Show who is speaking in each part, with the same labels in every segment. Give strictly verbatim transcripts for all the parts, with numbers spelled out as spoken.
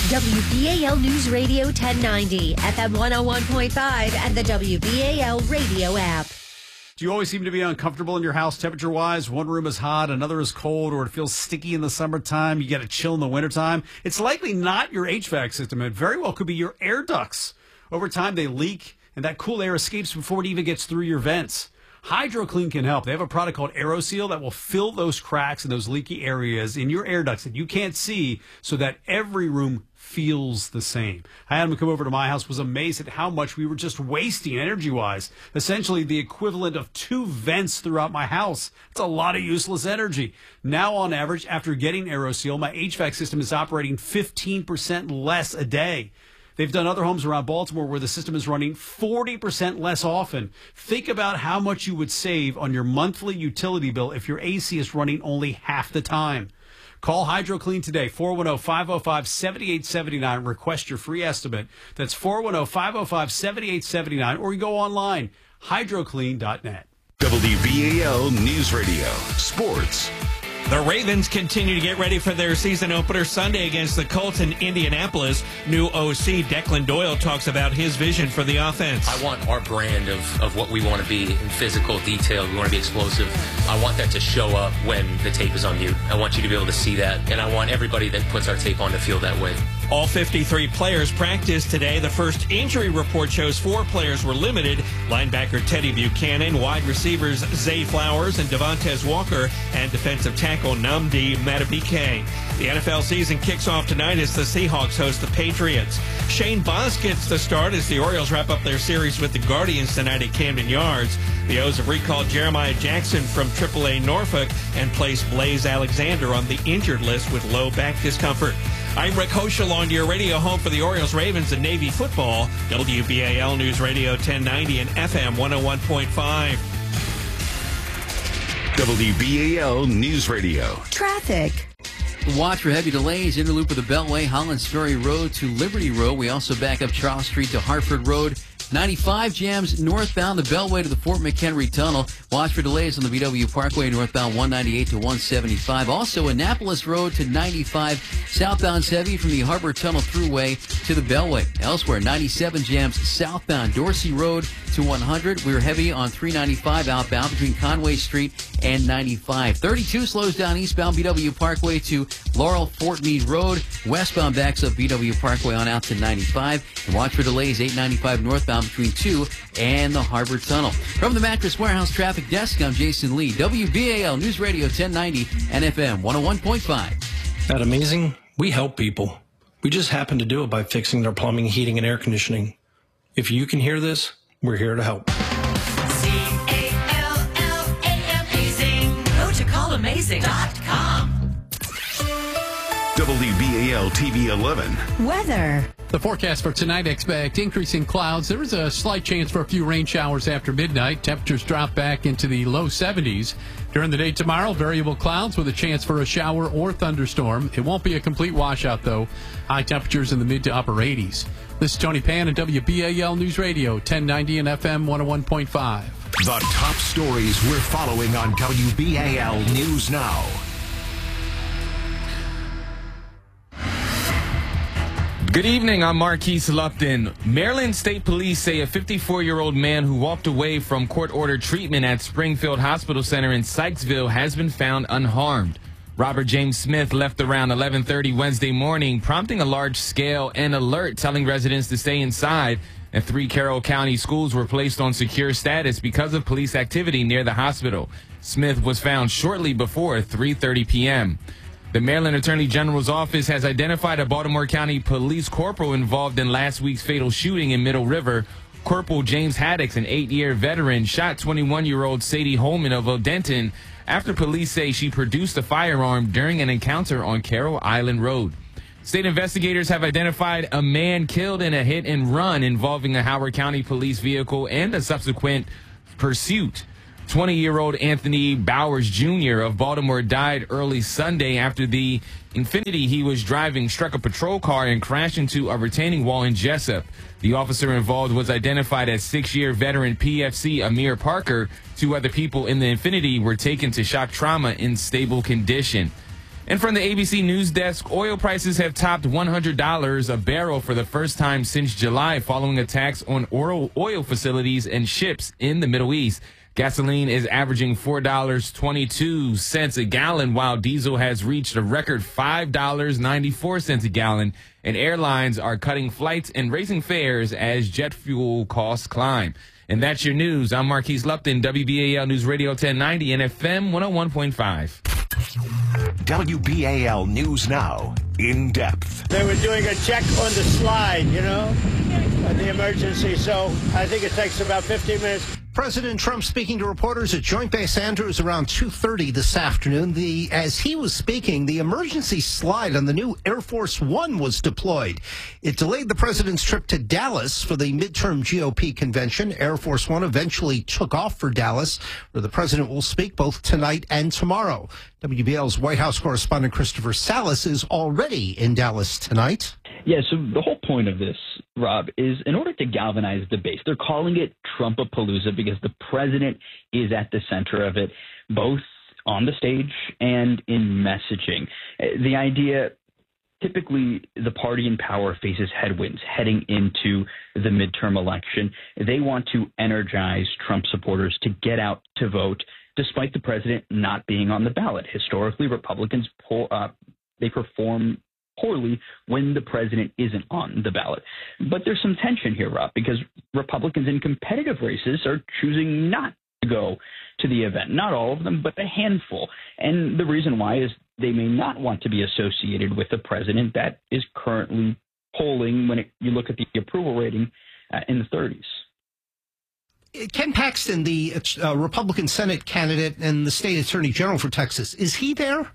Speaker 1: W B A L News Radio ten ninety, F M one oh one point five, and the W B A L radio app.
Speaker 2: Do you always seem to be uncomfortable in your house temperature-wise? One room is hot, another is cold, or it feels sticky in the summertime. You get a chill in the wintertime. It's likely not your H V A C system. It very well could be your air ducts. Over time, they leak, and that cool air escapes before it even gets through your vents. HydroClean can help. They have a product called AeroSeal that will fill those cracks and those leaky areas in your air ducts that you can't see so that every room feels the same. I had him come over to my house, was amazed at how much we were just wasting energy-wise. Essentially the equivalent of two vents throughout my house. It's a lot of useless energy. Now, on average, after getting AeroSeal, my H V A C system is operating fifteen percent less a day. They've done other homes around Baltimore where the system is running forty percent less often. Think about how much you would save on your monthly utility bill if your A C is running only half the time. Call HydroClean today, four one zero, five zero five, seven eight seven nine. Request your free estimate. That's four one zero, five zero five, seven eight seven nine. Or you go online, hydroclean dot net.
Speaker 3: W B A L News Radio, Sports.
Speaker 4: The Ravens continue to get ready for their season opener Sunday against the Colts in Indianapolis. New O C Declan Doyle talks about his vision for the offense.
Speaker 5: I want our brand of, of what we want to be in physical detail. We want to be explosive. I want that to show up when the tape is on mute. I want you to be able to see that, and I want everybody that puts our tape on to feel that way.
Speaker 4: All fifty-three players practiced today. The first injury report shows four players were limited. Linebacker Teddy Buchanan, wide receivers Zay Flowers and Devontae Walker, and defensive tackle Nnamdi Madubuike. The N F L season kicks off tonight as the Seahawks host the Patriots. Shane Boss gets the start as the Orioles wrap up their series with the Guardians tonight at Camden Yards. The O's have recalled Jeremiah Jackson from triple A Norfolk and placed Blaze Alexander on the injured list with low back discomfort. I'm Rick Hoschel on your radio home for the Orioles, Ravens, and Navy football. W B A L News Radio ten ninety and F M one oh one point five.
Speaker 3: W B A L News Radio.
Speaker 1: Traffic.
Speaker 6: Watch for heavy delays. Inner loop of the Beltway, Hollands Ferry Road to Liberty Road. We also back up Charles Street to Hartford Road. ninety-five jams northbound the Beltway to the Fort McHenry Tunnel. Watch for delays on the B W Parkway northbound one ninety-eight to one seventy-five. Also, Annapolis Road to ninety-five. Southbound's heavy from the Harbor Tunnel Thruway to the Beltway. Elsewhere, ninety-seven jams southbound Dorsey Road to one hundred. We're heavy on three ninety-five outbound between Conway Street and ninety-five. thirty-two slows down eastbound B W Parkway to Laurel Fort Meade Road. Westbound backs up B W Parkway on out to ninety-five. And watch for delays eight ninety-five northbound between two and the Harbor Tunnel. From the Mattress Warehouse Traffic Desk, I'm Jason Lee. W B A L News Radio ten ninety and F M one oh one point five.
Speaker 7: At Amazing, we help people. We just happen to do it by fixing their plumbing, heating, and air conditioning. If you can hear this, we're here to help.
Speaker 8: C A L L A Amazing. Go to call amazing dot com.
Speaker 3: W B A L T V eleven.
Speaker 1: Weather.
Speaker 9: The forecast for tonight, expect increasing clouds. There is a slight chance for a few rain showers after midnight. Temperatures drop back into the low seventies. During the day tomorrow, variable clouds with a chance for a shower or thunderstorm. It won't be a complete washout, though. High temperatures in the mid to upper eighties. This is Tony Pan at W B A L News Radio, ten ninety and F M one oh one point five.
Speaker 3: The top stories we're following on W B A L News Now.
Speaker 10: Good evening, I'm Marquise Lupton. Maryland State Police say a fifty-four-year-old man who walked away from court-ordered treatment at Springfield Hospital Center in Sykesville has been found unharmed. Robert James Smith left around eleven thirty Wednesday morning, prompting a large-scale and alert telling residents to stay inside, and three Carroll County schools were placed on secure status because of police activity near the hospital. Smith was found shortly before three thirty p.m. The Maryland Attorney General's office has identified a Baltimore County police corporal involved in last week's fatal shooting in Middle River. Corporal James Haddix, an eight-year veteran, shot twenty-one-year-old Sadie Holman of Odenton after police say she produced a firearm during an encounter on Carroll Island Road. State investigators have identified a man killed in a hit-and-run involving a Howard County police vehicle and a subsequent pursuit. twenty-year-old Anthony Bowers Junior of Baltimore died early Sunday after the Infiniti he was driving struck a patrol car and crashed into a retaining wall in Jessup. The officer involved was identified as six-year veteran P F C Amir Parker. Two other people in the Infiniti were taken to shock trauma in stable condition. And from the A B C News Desk, oil prices have topped one hundred dollars a barrel for the first time since July following attacks on oil, oil facilities and ships in the Middle East. Gasoline is averaging four dollars and twenty-two cents a gallon, while diesel has reached a record five dollars and ninety-four cents a gallon. And airlines are cutting flights and raising fares as jet fuel costs climb. And that's your news. I'm Marquise Lupton, W B A L News Radio ten ninety and F M one oh one point five.
Speaker 3: W B A L News Now, in depth.
Speaker 11: They were doing a check on the slide, you know, on the emergency, so I think it takes about fifteen minutes.
Speaker 12: President Trump speaking to reporters at Joint Base Andrews around two thirty this afternoon. The as he was speaking, the emergency slide on the new Air Force One was deployed. It delayed the president's trip to Dallas for the midterm G O P convention. Air Force One eventually took off for Dallas, where the president will speak both tonight and tomorrow. W B L's White House correspondent Christopher Salas is already in Dallas tonight.
Speaker 13: Yeah, so the whole point of this, Rob, is in order to galvanize the base. They're calling it Trumpapalooza because the president is at the center of it, both on the stage and in messaging. The idea, typically the party in power faces headwinds heading into the midterm election. They want to energize Trump supporters to get out to vote, despite the president not being on the ballot. Historically, Republicans pull, uh, they perform poorly when the president isn't on the ballot. But there's some tension here, Rob, because Republicans in competitive races are choosing not to go to the event. Not all of them, but a handful. And the reason why is they may not want to be associated with a president that is currently polling, when it, you look at the approval rating, uh, in the thirties.
Speaker 12: Ken Paxton, the uh, Republican Senate candidate and the state attorney general for Texas, is he there?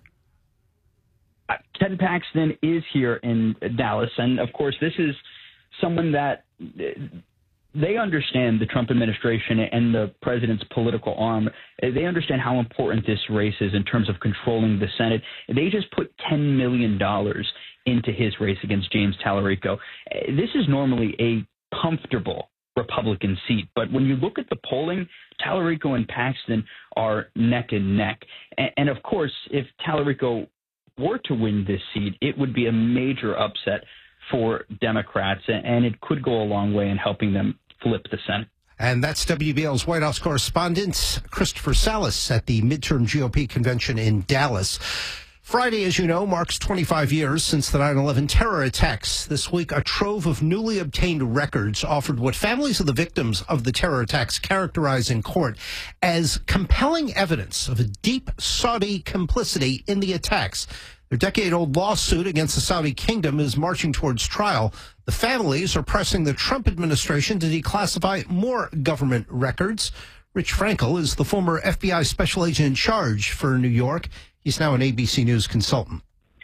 Speaker 13: Uh, Ken Paxton is here in Dallas, and of course, this is someone that uh, they understand the Trump administration and the president's political arm. Uh, they understand how important this race is in terms of controlling the Senate. They just put ten million dollars into his race against James Tallarico. Uh, this is normally a comfortable Republican seat, but when you look at the polling, Tallarico and Paxton are neck and neck. And, and of course, if Tallarico were to win this seat, it would be a major upset for Democrats, and it could go a long way in helping them flip the Senate.
Speaker 12: And that's W B L's White House correspondent Christopher Salas at the midterm G O P convention in Dallas. Friday, as you know, marks twenty-five years since the nine eleven terror attacks. This week, a trove of newly obtained records offered what families of the victims of the terror attacks characterize in court as compelling evidence of a deep Saudi complicity in the attacks. Their decade-old lawsuit against the Saudi kingdom is marching towards trial. The families are pressing the Trump administration to declassify more government records. Rich Frankel is the former F B I special agent in charge for New York. He's now an A B C News consultant.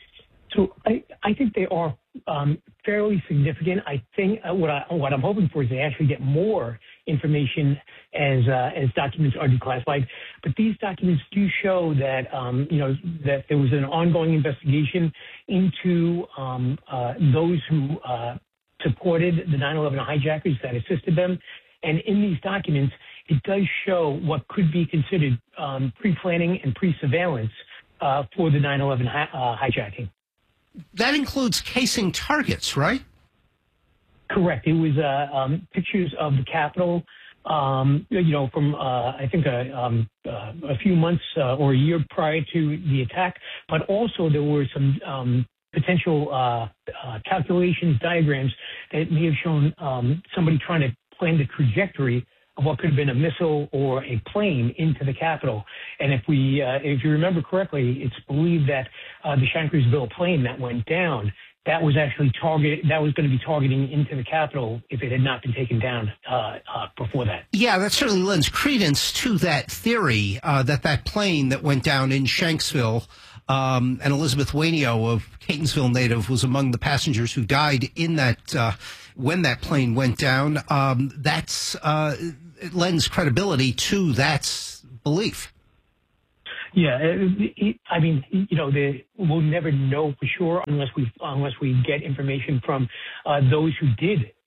Speaker 14: So I, I think they are um, fairly significant. I think uh, what, I, what I'm hoping for is they actually get more information as uh, as documents are declassified. But these documents do show that um, you know that there was an ongoing investigation into um, uh, those who uh, supported the nine eleven hijackers that assisted them. And in these documents, it does show what could be considered um, pre-planning and pre-surveillance uh, for the nine eleven hi- uh, hijacking.
Speaker 12: That includes casing targets, right?
Speaker 14: Correct. It was uh, um, pictures of the Capitol, um, you know, from uh, I think a, um, uh, a few months uh, or a year prior to the attack. But also there were some um, potential uh, uh, calculations, diagrams that may have shown um, somebody trying to plan the trajectory of what could have been a missile or a plane into the Capitol. And if we, uh, if you remember correctly, it's believed that uh, the Shankersville plane that went down, that was actually target, that was going to be targeting into the Capitol if it had not been taken down uh, uh, before that.
Speaker 12: Yeah, that certainly lends credence to that theory uh, that that plane that went down in Shanksville, um, and Elizabeth Wainio, of Catonsville native, was among the passengers who died in that uh, when that plane went down. Um, that's uh, it lends credibility to that belief.
Speaker 14: Yeah, it, it, I mean, you know, the, we'll never know for sure unless we unless we get information from uh, those who did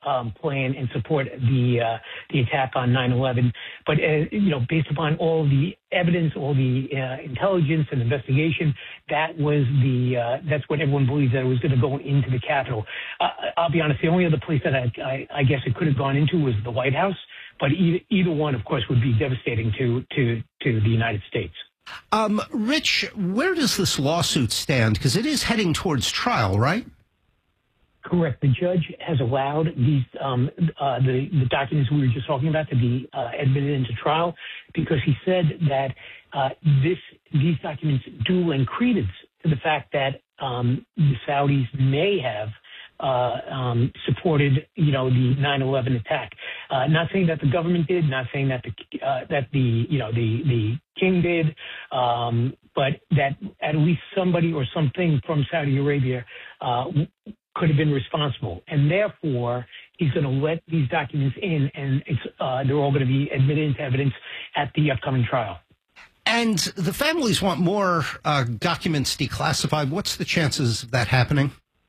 Speaker 14: um, plan and support the uh, the attack on nine eleven. But uh, you know, based upon all the evidence, all the uh, intelligence and investigation, that was the uh, that's what everyone believes that it was going to go into the Capitol. Uh, I'll be honest, the only other place that I, I, I guess it could have gone into was the White House. But either, either one, of course, would be devastating to to to the United States.
Speaker 12: Um, Rich, where does this lawsuit stand? Because it is heading towards trial, right?
Speaker 14: Correct. The judge has allowed these um, uh, the, the documents we were just talking about to be uh, admitted into trial because he said that uh, this these documents do lend credence to the fact that um, the Saudis may have uh, um, supported, you know, the nine eleven attack. Uh, not saying that the government did, not saying that the uh, that the you know the the king did, um, but that at least somebody or something from Saudi Arabia Uh, could have been responsible, and therefore he's going to let these documents in, and it's uh, they're all going to be admitted into evidence at the upcoming trial.
Speaker 12: And the families want more uh, documents declassified. What's the chances of that happening?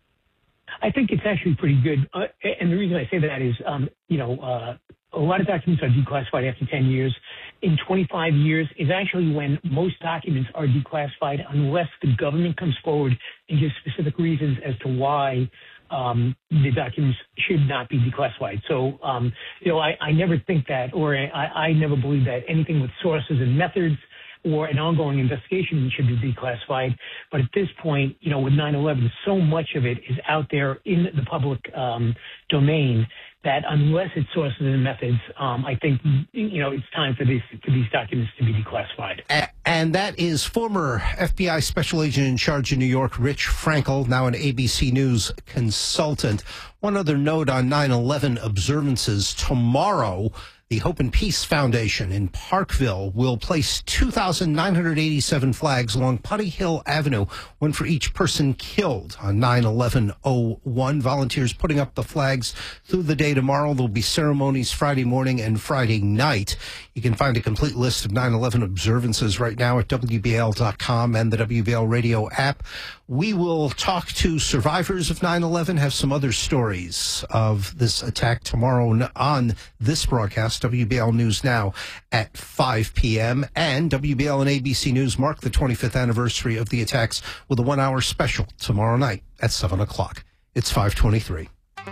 Speaker 14: I think it's actually pretty good, uh, and the reason I say that is, um, you know, uh, a lot of documents are declassified after ten years. In twenty-five years is actually when most documents are declassified unless the government comes forward and gives specific reasons as to why um, the documents should not be declassified. So, um, you know, I, I never think that, or I, I never believe that anything with sources and methods or an ongoing investigation should be declassified. But at this point, you know, with nine eleven, so much of it is out there in the public um, domain that unless it's sources and methods, um, I think, you know, it's time for these for these documents to be declassified.
Speaker 12: And that is former F B I Special Agent in charge in New York, Rich Frankel, now an A B C News consultant. One other note on nine eleven observances. Tomorrow, the Hope and Peace Foundation in Parkville will place two thousand nine hundred eighty-seven flags along Putty Hill Avenue, one for each person killed on nine eleven oh one. Volunteers putting up the flags through the day tomorrow. There'll be ceremonies Friday morning and Friday night. You can find a complete list of nine eleven observances right now at W B A L dot com and the W B A L radio app. We will talk to survivors of nine eleven, have some other stories of this attack tomorrow on this broadcast, W B L News Now at five p.m. And W B L and A B C News mark the twenty-fifth anniversary of the attacks with a one-hour special tomorrow night at seven o'clock. It's five twenty-three.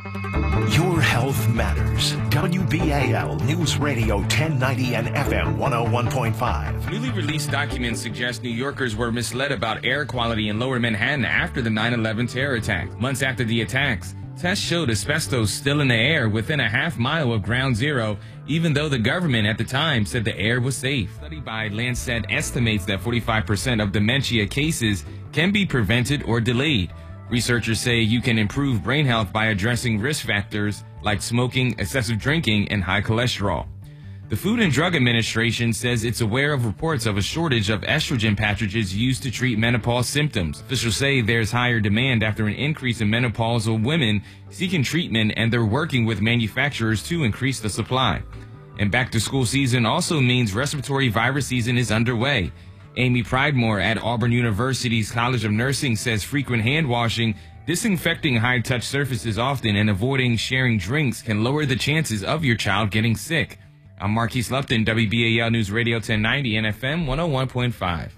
Speaker 3: Your health matters. W B A L News Radio ten ninety and F M one oh one point five.
Speaker 10: Newly released documents suggest New Yorkers were misled about air quality in Lower Manhattan after the nine eleven terror attack. Months after the attacks, tests showed asbestos still in the air within a half mile of Ground Zero, even though the government at the time said the air was safe. A study by Lancet estimates that forty-five percent of dementia cases can be prevented or delayed. Researchers say you can improve brain health by addressing risk factors like smoking, excessive drinking, and high cholesterol. The Food and Drug Administration says it's aware of reports of a shortage of estrogen patches used to treat menopause symptoms. Officials say there's higher demand after an increase in menopausal women seeking treatment, and they're working with manufacturers to increase the supply. And back to school season also means respiratory virus season is underway. Amy Pridemore at Auburn University's College of Nursing says frequent hand washing, disinfecting high-touch surfaces often, and avoiding sharing drinks can lower the chances of your child getting sick. I'm Marquise Lupton, W B A L News Radio ten ninety and F M one oh one point five.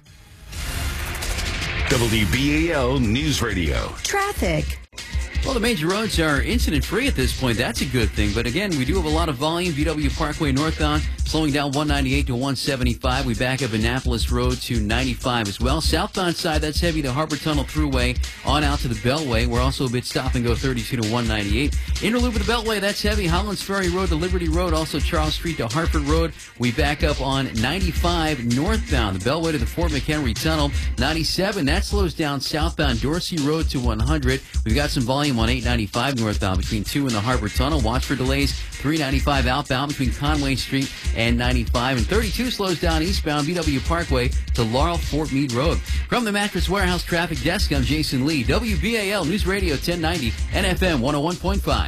Speaker 3: W B A L News Radio.
Speaker 1: Traffic.
Speaker 6: Well, the major roads are incident-free at this point. That's a good thing. But again, we do have a lot of volume. B W Parkway northbound, slowing down one ninety-eight to one seventy-five. We back up Annapolis Road to ninety-five as well. Southbound side, that's heavy to Harbor Tunnel Thruway on out to the Beltway. We're also a bit stop and go thirty-two to one ninety-eight. Inner loop of the Beltway, that's heavy. Hollands Ferry Road to Liberty Road, also Charles Street to Hartford Road. We back up on ninety-five northbound, the Beltway to the Fort McHenry Tunnel. ninety-seven, that slows down southbound Dorsey Road to one hundred. We've got some volume on eight ninety-five northbound between two and the Harbor Tunnel. Watch for delays. three ninety-five outbound between Conway Street and ninety-five. And thirty-two slows down eastbound B W Parkway to Laurel Fort Meade Road. From the Mattress Warehouse Traffic Desk, I'm Jason Lee. W B A L News Radio ten ninety and F M one oh one point five.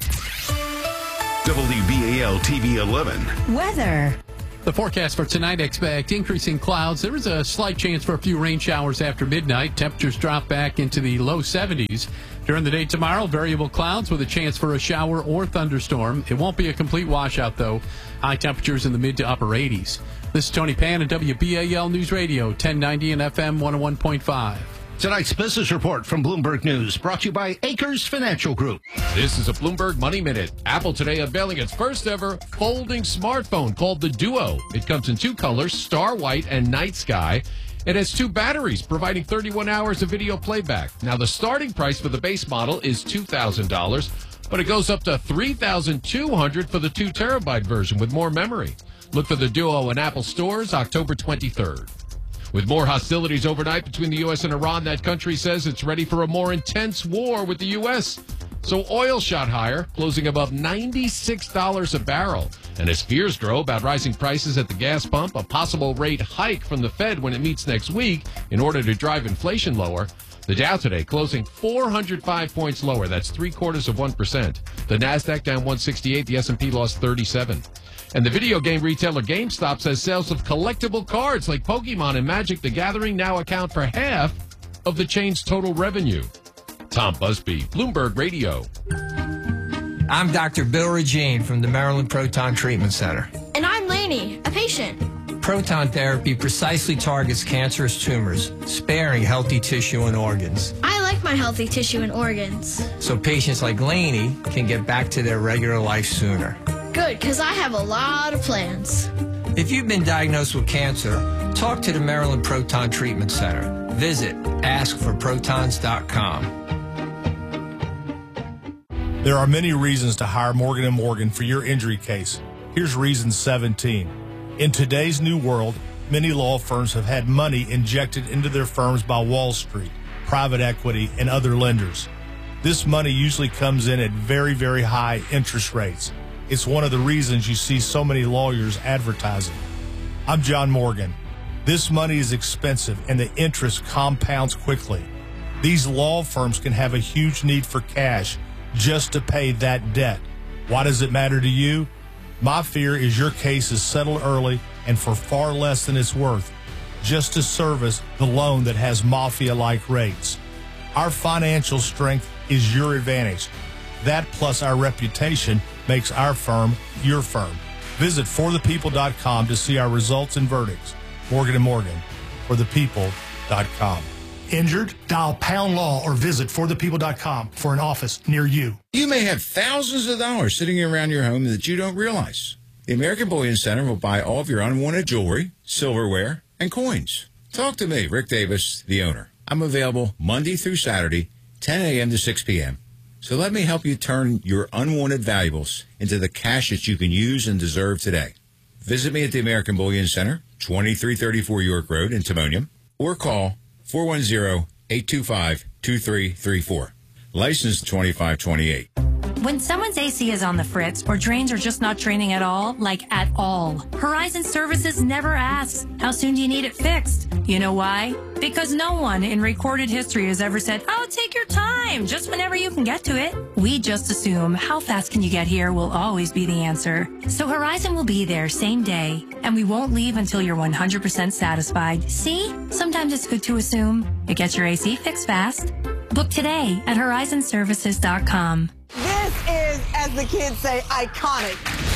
Speaker 3: W B A L T V eleven.
Speaker 1: Weather.
Speaker 9: The forecast for tonight, expect increasing clouds. There is a slight chance for a few rain showers after midnight. Temperatures drop back into the low seventies. During the day tomorrow, variable clouds with a chance for a shower or thunderstorm. It won't be a complete washout, though. High temperatures in the mid to upper eighties. This is Tony Pan at W B A L News Radio, ten ninety and F M one oh one point five.
Speaker 12: Tonight's business report from Bloomberg News, brought to you by Acres Financial Group.
Speaker 15: This is a Bloomberg Money Minute. Apple today unveiling its first ever folding smartphone called the Duo. It comes in two colors, Star White and Night Sky. It has two batteries, providing thirty-one hours of video playback. Now, the starting price for the base model is two thousand dollars, but it goes up to three thousand two hundred dollars for the two terabyte version with more memory. Look for the Duo in Apple stores October twenty-third. With more hostilities overnight between the U S and Iran, that country says it's ready for a more intense war with the U S. So oil shot higher, closing above ninety-six dollars a barrel. And as fears grow about rising prices at the gas pump, a possible rate hike from the Fed when it meets next week in order to drive inflation lower, the Dow today closing four hundred five points lower. That's three quarters of one percent. The NASDAQ down one sixty-eight. The S and P lost thirty-seven. And the video game retailer GameStop says sales of collectible cards like Pokemon and Magic the Gathering now account for half of the chain's total revenue. Tom Busby, Bloomberg Radio.
Speaker 16: I'm Doctor Bill Regine from the Maryland Proton Treatment Center.
Speaker 17: And I'm Lainey, a patient.
Speaker 16: Proton therapy precisely targets cancerous tumors, sparing healthy tissue and organs.
Speaker 17: I like my healthy tissue and organs.
Speaker 16: So patients like Lainey can get back to their regular life sooner.
Speaker 17: Good, because I have a lot of plans.
Speaker 16: If you've been diagnosed with cancer, talk to the Maryland Proton Treatment Center. Visit ask for protons dot com.
Speaker 18: There are many reasons to hire Morgan and Morgan for your injury case. Here's reason seventeen. In today's new world, many law firms have had money injected into their firms by Wall Street, private equity, and other lenders. This money usually comes in at very, very high interest rates. It's one of the reasons you see so many lawyers advertising. I'm John Morgan. This money is expensive and the interest compounds quickly. These law firms can have a huge need for cash just to pay that debt. Why does it matter to you? My fear is your case is settled early and for far less than it's worth, just to service the loan that has mafia-like rates. Our financial strength is your advantage. That plus our reputation makes our firm your firm. Visit for the people dot com to see our results and verdicts. Morgan and Morgan, for the people dot com.
Speaker 19: Injured? Dial pound law or visit for the people dot com for an office near you.
Speaker 20: You may have thousands of dollars sitting around your home that you don't realize. The American Bullion Center will buy all of your unwanted jewelry, silverware, and coins. Talk to me, Rick Davis, the owner. I'm available Monday through Saturday, ten a.m. to six p.m. So let me help you turn your unwanted valuables into the cash that you can use and deserve today. Visit me at the American Bullion Center, twenty-three thirty-four York Road in Timonium, or call four one zero, eight two five, two three three four. License twenty-five twenty-eight.
Speaker 21: When someone's A C is on the fritz or drains are just not draining at all, like at all, Horizon Services never asks, how soon do you need it fixed? You know why? Because no one in recorded history has ever said, oh, take your time, just whenever you can get to it. We just assume how fast can you get here will always be the answer. So Horizon will be there same day, and we won't leave until you're one hundred percent satisfied. See? Sometimes it's good to assume. It gets your A C fixed fast. Book today at horizon services dot com.
Speaker 22: This is, as the kids say, iconic.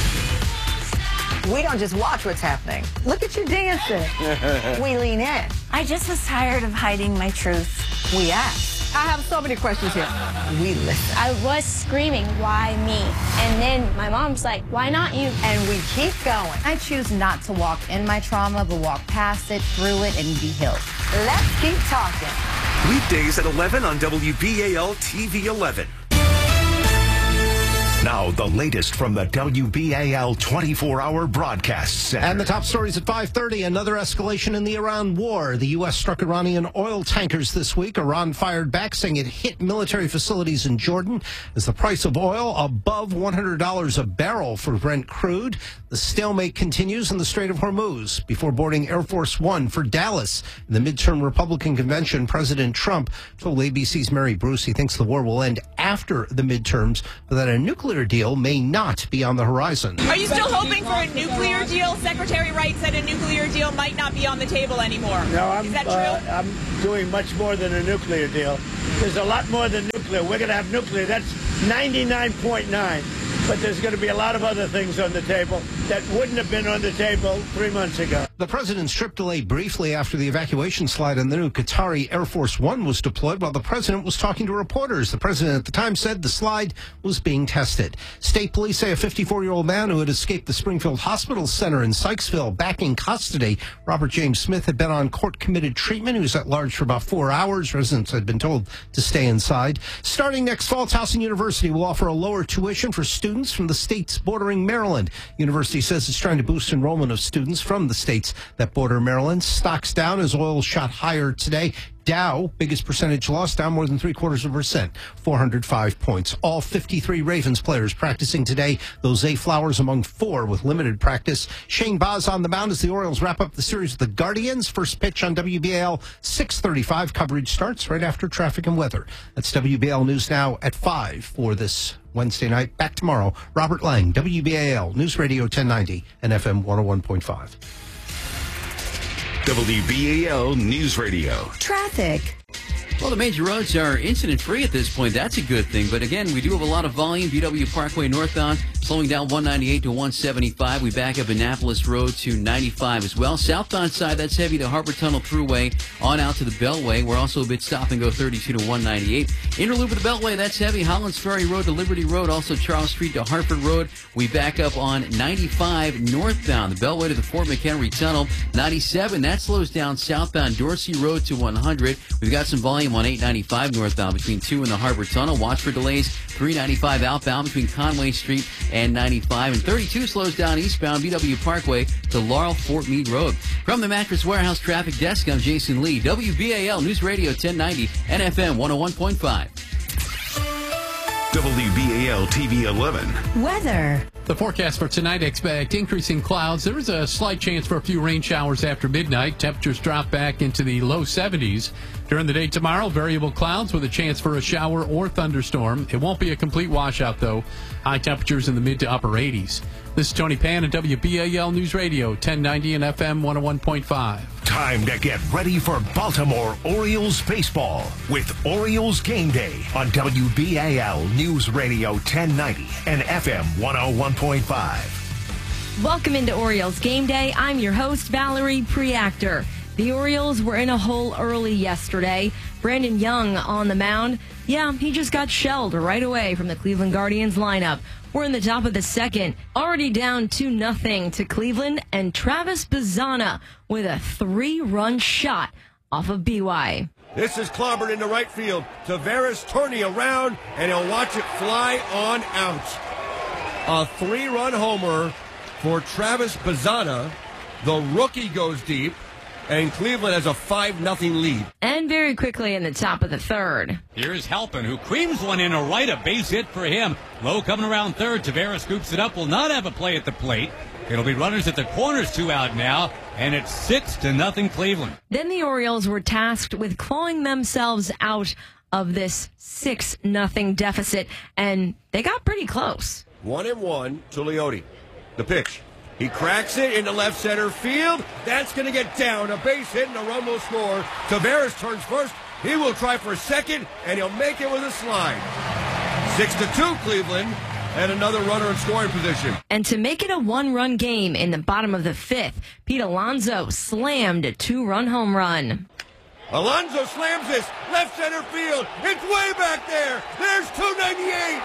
Speaker 22: We don't just watch what's happening. Look at you dancing. We lean in.
Speaker 23: I just was tired of hiding my truth.
Speaker 22: We ask. I have so many questions here. We listen.
Speaker 23: I was screaming, why me? And then my mom's like, why not you?
Speaker 22: And we keep going.
Speaker 24: I choose not to walk in my trauma, but walk past it, through it, and be healed.
Speaker 22: Let's keep talking.
Speaker 3: Weekdays at eleven on W B A L T V eleven. Now, the latest from the W B A L twenty-four hour broadcast center.
Speaker 12: And the top stories at five thirty, another escalation in the Iran war. The U S struck Iranian oil tankers this week. Iran fired back, saying it hit military facilities in Jordan as the price of oil above one hundred dollars a barrel for Brent crude. The stalemate continues in the Strait of Hormuz. Before boarding Air Force One for Dallas in the midterm Republican convention, President Trump told A B C's Mary Bruce he thinks the war will end after the midterms, but that a nuclear nuclear deal may not be on the horizon.
Speaker 2: Are you still hoping for a nuclear deal? Secretary Wright said a nuclear deal might not be on the table anymore.
Speaker 11: No, I'm,
Speaker 2: Is that true?
Speaker 11: Uh, I'm doing much more than a nuclear deal. There's a lot more than nuclear. We're going to have nuclear. That's ninety-nine point nine. But there's going to be a lot of other things on the table that wouldn't have been on the table three months ago.
Speaker 12: The president's trip delayed briefly after the evacuation slide on the new Qatari Air Force One was deployed while the president was talking to reporters. The president at the time said the slide was being tested. State police say a fifty-four-year-old man who had escaped the Springfield Hospital Center in Sykesville back in custody. Robert James Smith had been on court-committed treatment. He was at large for about four hours. Residents had been told to stay inside. Starting next fall, Towson University will offer a lower tuition for students from the states bordering Maryland. University says it's trying to boost enrollment of students from the states that border Maryland. Stocks down as oil shot higher today. Dow, biggest percentage loss, down more than three quarters of a percent, four hundred five points. All fifty-three Ravens players practicing today. Those Zay Flowers among four with limited practice. Shane Baz on the mound as the Orioles wrap up the series with the Guardians. First pitch on W B A L, six thirty-five. Coverage starts right after traffic and weather. That's W B A L News Now at five for this Wednesday night. Back tomorrow. Robert Lang, W B A L News Radio ten ninety and F M one oh one point five.
Speaker 3: W B A L News Radio.
Speaker 1: Traffic.
Speaker 6: Well, the major roads are incident-free at this point. That's a good thing. But again, we do have a lot of volume. B W Parkway northbound, slowing down one ninety-eight to one seventy-five. We back up Annapolis Road to ninety-five as well. Southbound side, that's heavy to Harbor Tunnel Thruway on out to the Beltway. We're also a bit stop and go thirty-two to one ninety-eight. Inner loop of the Beltway, that's heavy. Hollands Ferry Road to Liberty Road, also Charles Street to Hartford Road. We back up on ninety-five northbound, the Beltway to the Fort McHenry Tunnel. ninety-seven, that slows down southbound Dorsey Road to one hundred. We've got some volume on eight ninety-five northbound between two and the Harbor Tunnel. Watch for delays. three ninety-five outbound between Conway Street and ninety-five. And thirty-two slows down eastbound B W Parkway to Laurel Fort Meade Road. From the Mattress Warehouse Traffic Desk, I'm Jason Lee. W B A L News Radio ten ninety and F M one oh one point five.
Speaker 3: W B A L T V eleven.
Speaker 1: Weather.
Speaker 9: The forecast for tonight, expect increasing clouds. There is a slight chance for a few rain showers after midnight. Temperatures drop back into the low seventies. During the day tomorrow, variable clouds with a chance for a shower or thunderstorm. It won't be a complete washout, though. High temperatures in the mid to upper eighties. This is Tony Pan at W B A L News Radio, ten ninety and F M one oh one point five.
Speaker 3: Time to get ready for Baltimore Orioles baseball with Orioles Game Day on W B A L News Radio ten ninety and F M one oh one point five.
Speaker 4: Welcome into Orioles Game Day. I'm your host, Valerie Preactor. The Orioles were in a hole early yesterday. Brandon Young on the mound. Yeah, he just got shelled right away from the Cleveland Guardians lineup. We're in the top of the second, already down two nothing to Cleveland, and Travis Bazzana with a three-run shot off of B Y.
Speaker 5: This is clobbered into right field. Tavares turning around, and he'll watch it fly on out. A three-run homer for Travis Bazzana. The rookie goes deep, and Cleveland has a five nothing lead.
Speaker 4: And very quickly in the top of the third.
Speaker 7: Here's Halpin, who creams one in a right, a base hit for him. Low coming around third. Tavares scoops it up, will not have a play at the plate. It'll be runners at the corners, two out now, and it's six to nothing Cleveland.
Speaker 4: Then the Orioles were tasked with clawing themselves out of this six nothing deficit, and they got pretty close.
Speaker 5: One and one to Leote. The pitch. He cracks it into left center field. That's going to get down. A base hit and a run will score. Tavares turns first. He will try for a second, and he'll make it with a slide. Six to two, Cleveland, and another runner in scoring position.
Speaker 4: And to make it a one-run game in the bottom of the fifth, Pete Alonso slammed a two-run home run.
Speaker 5: Alonso slams this left center field. It's way back there. There's two ninety-eight.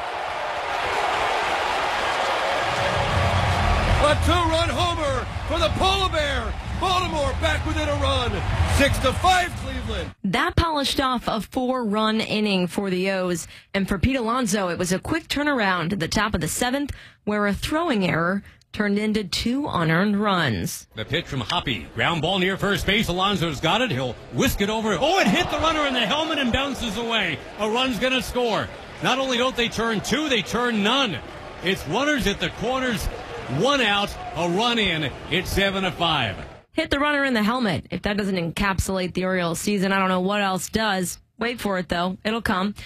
Speaker 5: A two-run homer for the Polar Bear. Baltimore back within a run. Six to five, Cleveland.
Speaker 4: That polished off a four-run inning for the O's. And for Pete Alonso, it was a quick turnaround to the top of the seventh, where a throwing error turned into two unearned runs.
Speaker 7: The pitch from Hoppy. Ground ball near first base. Alonso's got it. He'll whisk it over. Oh, it hit the runner in the helmet and bounces away. A run's going to score. Not only don't they turn two, they turn none. It's runners at the corners. One out, a run in. It's seven to five.
Speaker 4: Hit the runner in the helmet. If that doesn't encapsulate the Orioles season, I don't know what else does. Wait for it, though. It'll come.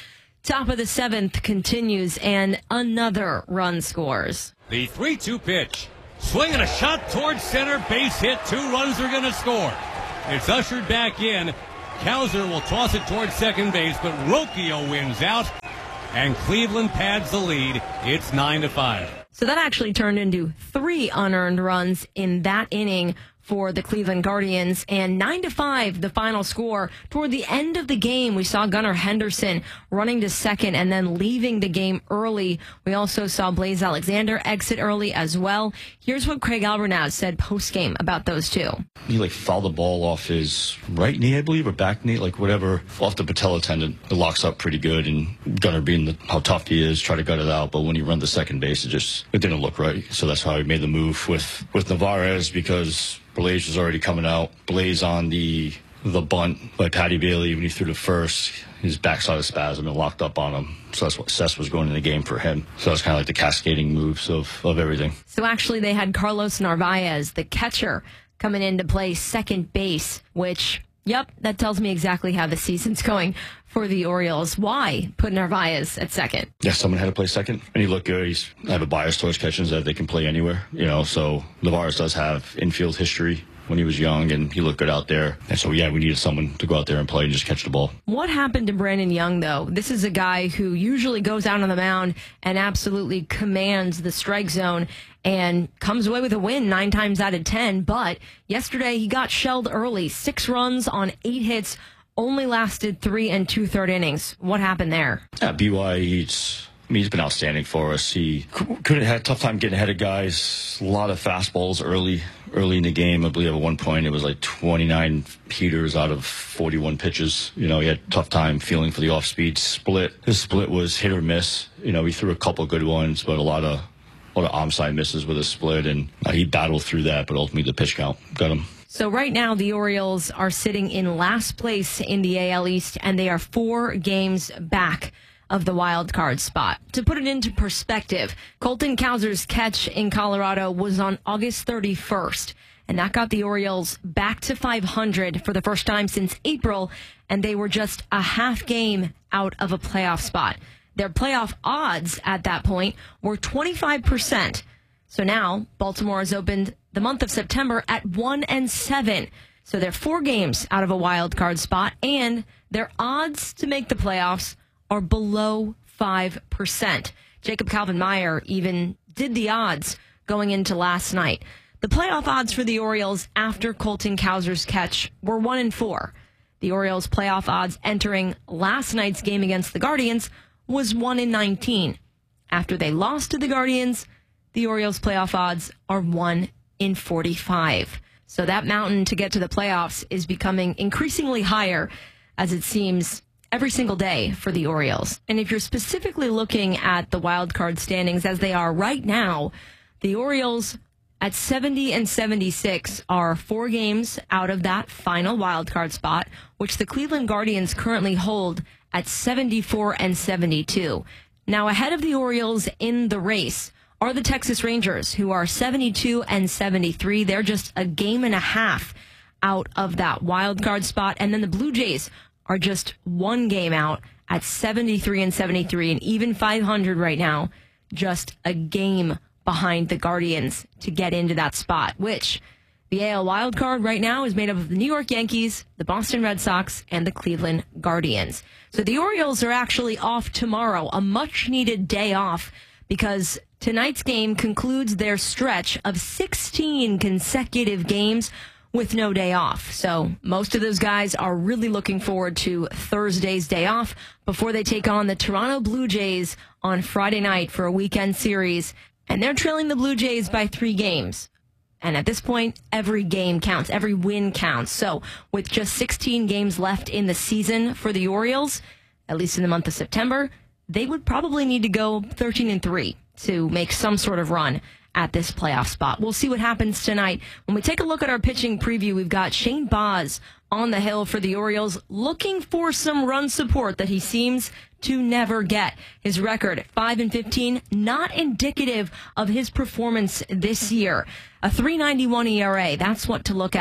Speaker 4: Top of the seventh continues, and another run scores.
Speaker 7: The three two pitch. Swinging a shot towards center, base hit. Two runs are going to score. It's ushered back in. Cowser will toss it towards second base, but Rocchio wins out, and Cleveland pads the lead. It's nine to five.
Speaker 4: So that actually turned into three unearned runs in that inning for the Cleveland Guardians, and nine to five, the final score. Toward the end of the game, we saw Gunnar Henderson running to second and then leaving the game early. We also saw Blaze Alexander exit early as well. Here's what Craig Albernaz said post-game about those two.
Speaker 8: He like fouled the ball off his right knee, I believe, or back knee, like whatever, off the patella tendon. It locks up pretty good, and Gunnar, being the, how tough he is, try to gut it out. But when he run to second base, it just it didn't look right. So that's how he made the move with with Narvaez, because Blaze was already coming out. Blaze on the the bunt by Patty Bailey, when he threw to first, his backside of spasm and locked up on him. So that's what Cess was going in the game for him. So that's kind of like the cascading moves of, of everything.
Speaker 4: So actually they had Carlos Narvaez, the catcher, coming in to play second base, which, yep, that tells me exactly how the season's going for the Orioles. Why put Narvaez at second?
Speaker 8: Yeah, someone had to play second, and he looked good. He's I have a bias towards catchers that they can play anywhere, you know. So Narvaez does have infield history when he was young, and he looked good out there. And so, yeah, we needed someone to go out there and play and just catch the ball.
Speaker 4: What happened to Brandon Young, though? This is a guy who usually goes out on the mound and absolutely commands the strike zone and comes away with a win nine times out of ten. But yesterday he got shelled early. Six runs on eight hits, only lasted three and two-third innings. What happened there?
Speaker 8: Yeah, B Y, he's, I mean, he's been outstanding for us. He could have had a tough time getting ahead of guys. A lot of fastballs early early in the game. I believe at one point it was like twenty-nine heaters out of forty-one pitches. You know, he had a tough time feeling for the off-speed split. His split was hit or miss. You know, he threw a couple good ones, but a lot of a lot of onside misses with his split, and uh, he battled through that, but ultimately the pitch count got him.
Speaker 4: So right now, the Orioles are sitting in last place in the A L East, and they are four games back of the wild card spot. To put it into perspective, Colton Cowser's catch in Colorado was on August thirty-first, and that got the Orioles back to five hundred for the first time since April, and they were just a half game out of a playoff spot. Their playoff odds at that point were twenty-five percent. So now Baltimore has opened the month of September at one and seven. So they're four games out of a wild card spot, and their odds to make the playoffs are below five percent. Jacob Calvin-Meyer even did the odds going into last night. The playoff odds for the Orioles after Colton Cowser's catch were one and four. The Orioles' playoff odds entering last night's game against the Guardians was one in nineteen. After they lost to the Guardians, the Orioles' playoff odds are one in forty-five. So that mountain to get to the playoffs is becoming increasingly higher, as it seems every single day for the Orioles. And if you're specifically looking at the wild card standings as they are right now, the Orioles at seventy and seventy-six are four games out of that final wild card spot, which the Cleveland Guardians currently hold at seventy-four and seventy-two. Now, ahead of the Orioles in the race are the Texas Rangers, who are seventy-two and seventy-three. They're just a game and a half out of that wild card spot. And then the Blue Jays are just one game out at seventy-three and seventy-three, and even five hundred right now, just a game behind the Guardians to get into that spot, which the A L wild card right now is made up of the New York Yankees, the Boston Red Sox, and the Cleveland Guardians. So the Orioles are actually off tomorrow, a much-needed day off, because tonight's game concludes their stretch of sixteen consecutive games with no day off. So most of those guys are really looking forward to Thursday's day off before they take on the Toronto Blue Jays on Friday night for a weekend series. And they're trailing the Blue Jays by three games. And at this point, every game counts. Every win counts. So with just sixteen games left in the season for the Orioles, at least in the month of September, they would probably need to go thirteen and three to make some sort of run at this playoff spot. We'll see what happens tonight. When we take a look at our pitching preview, we've got Shane Baz on the hill for the Orioles, looking for some run support that he seems to never get. His record, five and fifteen, not indicative of his performance this year. A three ninety-one E R A, that's what to look at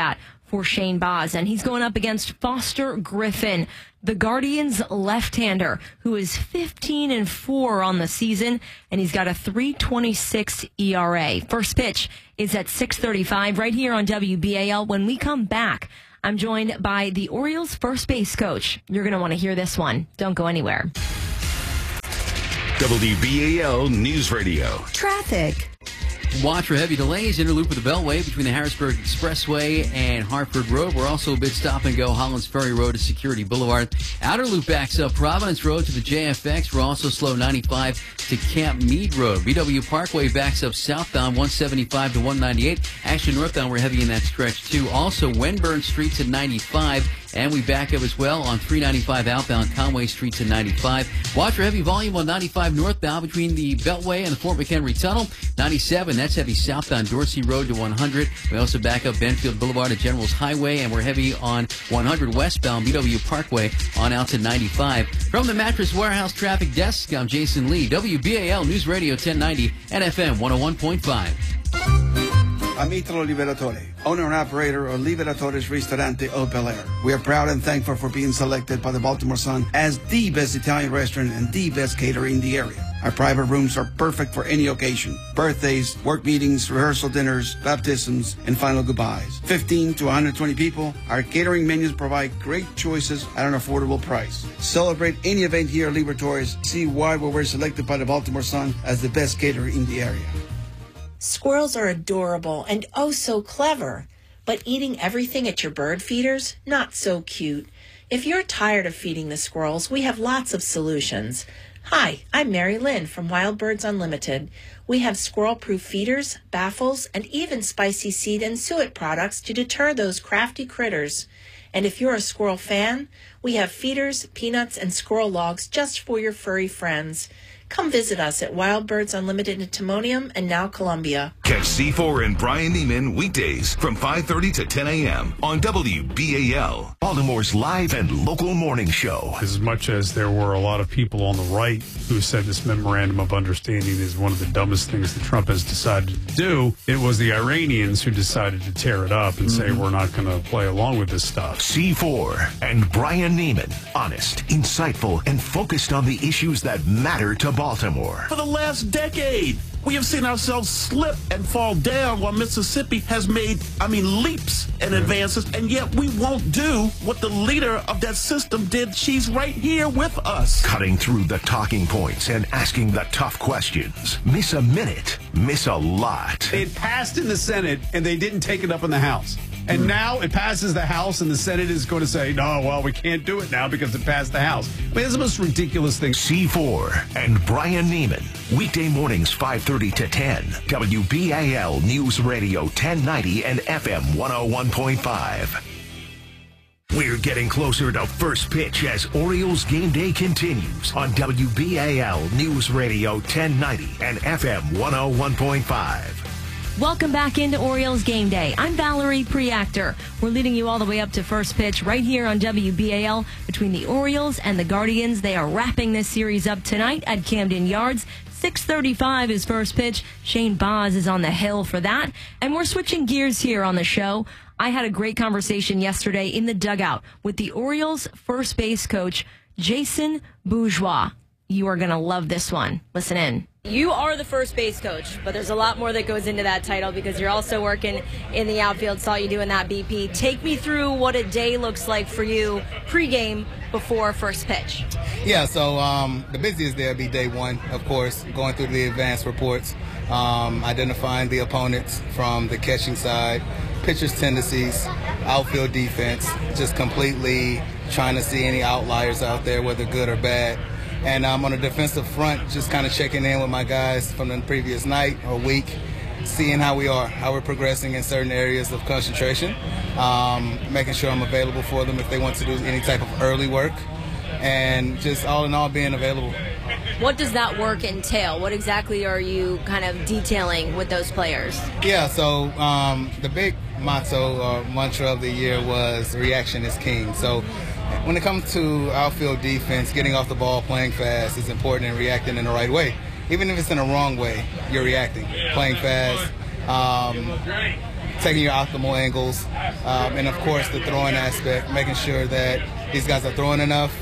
Speaker 4: for Shane Boz, and he's going up against Foster Griffin, the Guardians left-hander, who is fifteen and four on the season, and he's got a three twenty-six E R A. First pitch is at six thirty-five right here on W B A L. When we come back, I'm joined by the Orioles first base coach. You're going to want to hear this one. Don't go anywhere.
Speaker 3: W B A L News Radio.
Speaker 1: Traffic.
Speaker 6: Watch for heavy delays. Inner loop of the Beltway between the Harrisburg Expressway and Hartford Road. We're also a bit stop and go. Hollands Ferry Road to Security Boulevard. Outer loop backs up Providence Road to the J F X. We're also slow ninety-five to Camp Meade Road. B W Parkway backs up southbound one seventy-five to one ninety-eight. Actually, northbound we're heavy in that stretch too. Also, Wenburn Street to ninety-five. And we back up as well on three ninety-five outbound Conway Street to ninety-five. Watch for heavy volume on ninety-five northbound between the Beltway and the Fort McHenry Tunnel. ninety-seven, that's heavy southbound Dorsey Road to one hundred. We also back up Benfield Boulevard to Generals Highway, and we're heavy on one hundred westbound B W Parkway on out to ninety-five. From the Mattress Warehouse Traffic Desk, I'm Jason Lee, W B A L News Radio ten ninety and F M one oh one point five.
Speaker 10: I'm Italo Liberatore, owner and operator of Liberatore's Ristorante of Bel Air. We are proud and thankful for being selected by the Baltimore Sun as the best Italian restaurant and the best caterer in the area. Our private rooms are perfect for any occasion. Birthdays, work meetings, rehearsal dinners, baptisms, and final goodbyes. fifteen to one hundred twenty people, our catering menus provide great choices at an affordable price. Celebrate any event here at Liberatore's. See why we were selected by the Baltimore Sun as the best caterer in the area.
Speaker 13: Squirrels are adorable and oh so clever, but eating everything at your bird feeders, not so cute. If you're tired of feeding the squirrels, we have lots of solutions. Hi, I'm Mary Lynn from Wild Birds Unlimited. We have squirrel-proof feeders, baffles, and even spicy seed and suet products to deter those crafty critters. And if you're a squirrel fan, we have feeders, peanuts, and squirrel logs just for your furry friends. Come visit us at Wild Birds Unlimited in Timonium and now Columbia.
Speaker 3: Catch C four and Brian Neiman weekdays from five thirty to ten a.m. on W B A L, Baltimore's live and local morning show.
Speaker 14: As much as there were a lot of people on the right who said this memorandum of understanding is one of the dumbest things that Trump has decided to do, it was the Iranians who decided to tear it up and mm-hmm. say we're not going to play along with this stuff.
Speaker 3: C four and Brian Neiman, honest, insightful, and focused on the issues that matter to Baltimore.
Speaker 15: For the last decade, we have seen ourselves slip and fall down while Mississippi has made, I mean, leaps and advances, and yet we won't do what the leader of that system did. She's right here with us.
Speaker 3: Cutting through the talking points and asking the tough questions. Miss a minute, miss a lot.
Speaker 25: It passed in the Senate, and they didn't take it up in the House. And mm. now it passes the House, and the Senate is going to say, no, well, we can't do it now because it passed the House. I mean, it's the most ridiculous thing.
Speaker 3: C four and Brian Neiman, weekday mornings five thirty to ten. W B A L News Radio ten ninety and F M one oh one point five. We're getting closer to first pitch as Orioles game day continues on W B A L News Radio ten ninety and F M one oh one point five.
Speaker 4: Welcome back into Orioles Game Day. I'm Valerie Preactor. We're leading you all the way up to first pitch right here on W B A L between the Orioles and the Guardians. They are wrapping this series up tonight at Camden Yards. six thirty-five is first pitch. Shane Boz is on the hill for that. And we're switching gears here on the show. I had a great conversation yesterday in the dugout with the Orioles first base coach, Jason Bourgeois. You are going to love this one. Listen in. You are the first base coach, but there's a lot more that goes into that title because you're also working in the outfield. Saw you doing that B P. Take me through what a day looks like for you pregame before first pitch.
Speaker 26: Yeah, so um, the busiest day will be day one, of course, going through the advanced reports, um, identifying the opponents from the catching side, pitcher's tendencies, outfield defense, just completely trying to see any outliers out there, whether good or bad. And um, on the defensive front, just kind of checking in with my guys from the previous night or week, seeing how we are, how we're progressing in certain areas of concentration, um, making sure I'm available for them if they want to do any type of early work, and just all in all being available.
Speaker 4: What does that work entail? What exactly are you kind of detailing with those players?
Speaker 26: Yeah, so um, the big motto or mantra of the year was reaction is king. So when it comes to outfield defense, getting off the ball, playing fast is important and reacting in the right way. Even if it's in the wrong way, you're reacting, playing fast, um, taking your optimal angles, um, and of course the throwing aspect, making sure that these guys are throwing enough.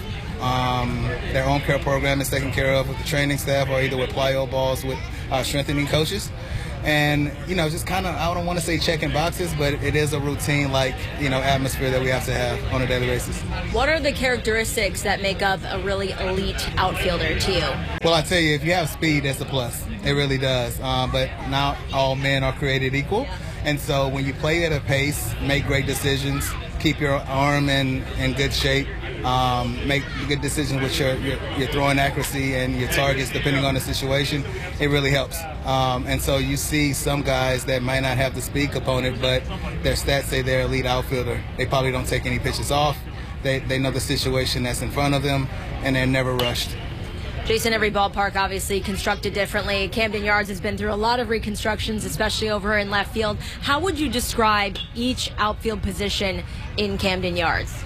Speaker 26: Um, their own care program is taken care of with the training staff, or either with plyo balls with uh, strengthening coaches. And, you know, just kind of, I don't want to say checking boxes, but it is a routine, like, you know, atmosphere that we have to have on a daily basis.
Speaker 4: What are the characteristics that make up a really elite outfielder to you?
Speaker 26: Well, I tell you, if you have speed, that's a plus. It really does. Um, but not all men are created equal. And so when you play at a pace, make great decisions, keep your arm in, in good shape, um, make good decisions with your, your, your throwing accuracy and your targets depending on the situation, it really helps. Um, and so you see some guys that might not have the speed component, but their stats say they're elite outfielder. They probably don't take any pitches off. They, they know the situation that's in front of them, and they're never rushed.
Speaker 4: Jason, every ballpark obviously constructed differently. Camden Yards has been through a lot of reconstructions, especially over in left field. How would you describe each outfield position in Camden Yards?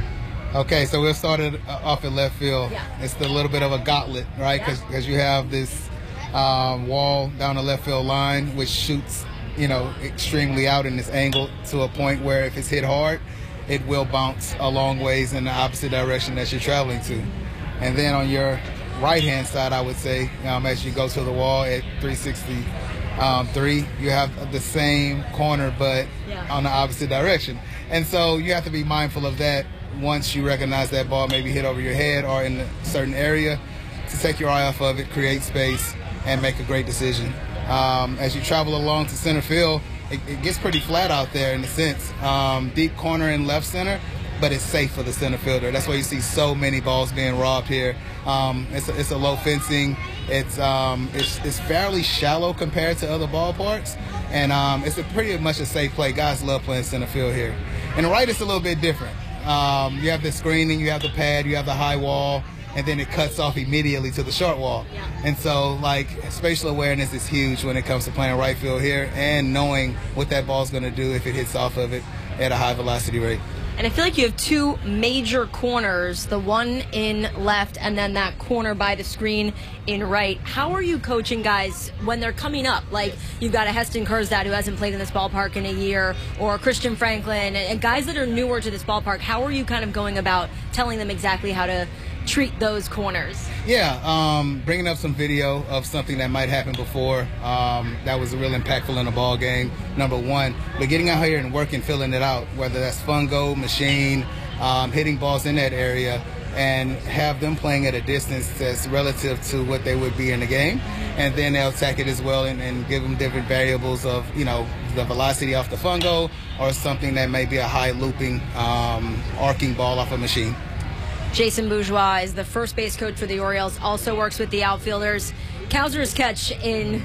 Speaker 26: Okay, so we'll start it off at left field. Yeah. It's a little bit of a gauntlet, right? Because yeah. you have this um, wall down the left field line, which shoots, you know, extremely out in this angle to a point where if it's hit hard, it will bounce a long ways in the opposite direction that you're traveling to. And then on your right-hand side, I would say, um, as you go to the wall at three sixty-three, um, you have the same corner, but yeah. on the opposite direction. And so you have to be mindful of that once you recognize that ball may be hit over your head or in a certain area, to take your eye off of it, create space, and make a great decision. Um, as you travel along to center field, it, it gets pretty flat out there in a sense. Um, deep corner in left center, but it's safe for the center fielder. That's why you see so many balls being robbed here. Um, it's, a, it's a low fencing. It's, um, it's it's fairly shallow compared to other ballparks, and um, it's a pretty much a safe play. Guys love playing center field here. And right, it's a little bit different. Um, you have the screening, you have the pad, you have the high wall, and then it cuts off immediately to the short wall. Yeah. And so, like, spatial awareness is huge when it comes to playing right field here, and knowing what that ball's going to do if it hits off of it at a high velocity rate.
Speaker 4: And I feel like you have two major corners, the one in left and then that corner by the screen in right. How are you coaching guys when they're coming up? Like, you've got a Heston Kjerstad who hasn't played in this ballpark in a year, or Christian Franklin, and guys that are newer to this ballpark. How are you kind of going about telling them exactly how to treat those corners?
Speaker 26: Yeah, um, bringing up some video of something that might happen before. Um, that was real impactful in a ball game, number one. But getting out here and working, filling it out, whether that's fungo, machine, um, hitting balls in that area, and have them playing at a distance that's relative to what they would be in the game. And then they'll attack it as well and, and give them different variables of, you know, the velocity off the fungo, or something that may be a high looping, um, arcing ball off a machine.
Speaker 4: Jason Bourgeois is the first base coach for the Orioles, also works with the outfielders. Cowser's catch in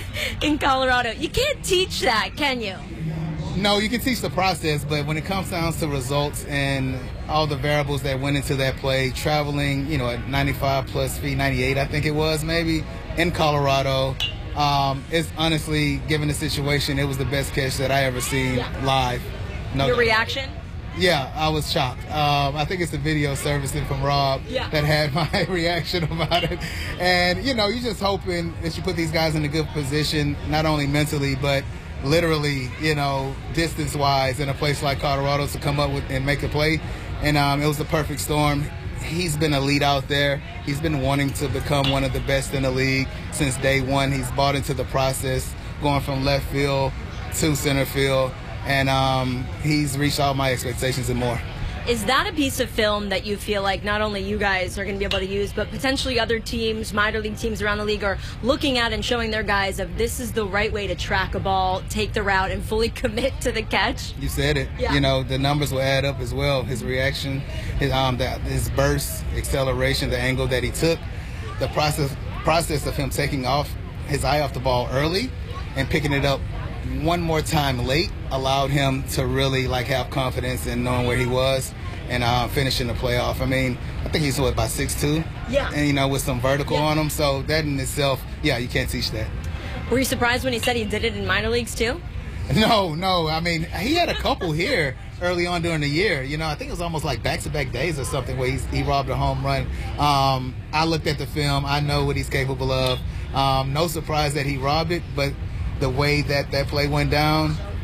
Speaker 4: in Colorado. You can't teach that, can you?
Speaker 26: No, you can teach the process, but when it comes down to results and all the variables that went into that play, traveling, you know, at ninety-five plus feet, ninety-eight I think it was maybe, in Colorado, um, it's honestly, given the situation, it was the best catch that I ever seen yeah. live. No,
Speaker 4: Your reaction?
Speaker 26: Yeah, I was shocked. Um, I think it's the video servicing from Rob yeah. that had my reaction about it. And, you know, you're just hoping that you put these guys in a good position, not only mentally, but literally, you know, distance-wise in a place like Colorado to come up with and make a play. And um, it was the perfect storm. He's been a lead out there. He's been wanting to become one of the best in the league since day one. He's bought into the process, going from left field to center field. And um, he's reached all my expectations and more.
Speaker 4: Is that a piece of film that you feel like not only you guys are going to be able to use, but potentially other teams, minor league teams around the league, are looking at and showing their guys of this is the right way to track a ball, take the route, and fully commit to the catch?
Speaker 26: You said it. Yeah. You know, the numbers will add up as well. His reaction, his, um, the, his burst, acceleration, the angle that he took, the process, process of him taking off his eye off the ball early and picking it up one more time late allowed him to really like have confidence in knowing where he was and uh, finishing the playoff. I mean, I think he's what, about six two?
Speaker 4: Yeah.
Speaker 26: And, you know, with some vertical
Speaker 4: yeah.
Speaker 26: on him. So that in itself, yeah, you can't teach that.
Speaker 4: Were you surprised when he said he did it in minor leagues too?
Speaker 26: No, no. I mean, he had a couple here early on during the year. You know, I think it was almost like back-to-back days or something where he's, he robbed a home run. Um, I looked at the film. I know what he's capable of. Um, no surprise that he robbed it, but the way that that play went down,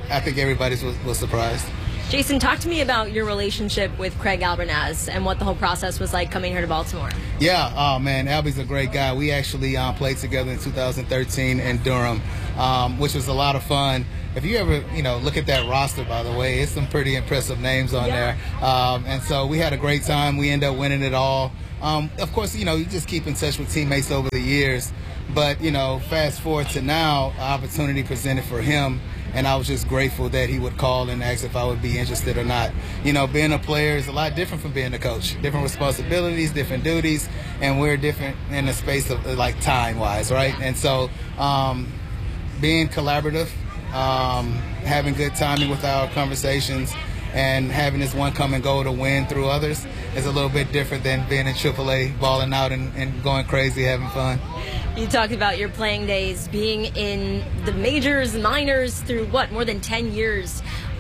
Speaker 26: I think everybody was, was surprised.
Speaker 4: Jason, talk to me about your relationship with Craig Albernaz and what the whole process was like coming here to Baltimore.
Speaker 26: Yeah, oh man, Albie's a great guy. We actually um, played together in two thousand thirteen in Durham, um, which was a lot of fun. If you ever, you know, look at that roster, by the way, it's some pretty impressive names on yeah. there. Um, and so we had a great time. We ended up winning it all. Um, of course, you know, you just keep in touch with teammates over the years. But, you know, fast forward to now, opportunity presented for him. And I was just grateful that he would call and ask if I would be interested or not. You know, being a player is a lot different from being a coach. Different responsibilities, different duties, and we're different in the space of, like, time-wise, right? And so um, being collaborative, um, having good timing with our conversations, and having this one come and go to win through others is a little bit different than being in triple A, balling out and, and going crazy, having fun.
Speaker 4: You talked about your playing days, being in the majors, minors through what, more than ten years.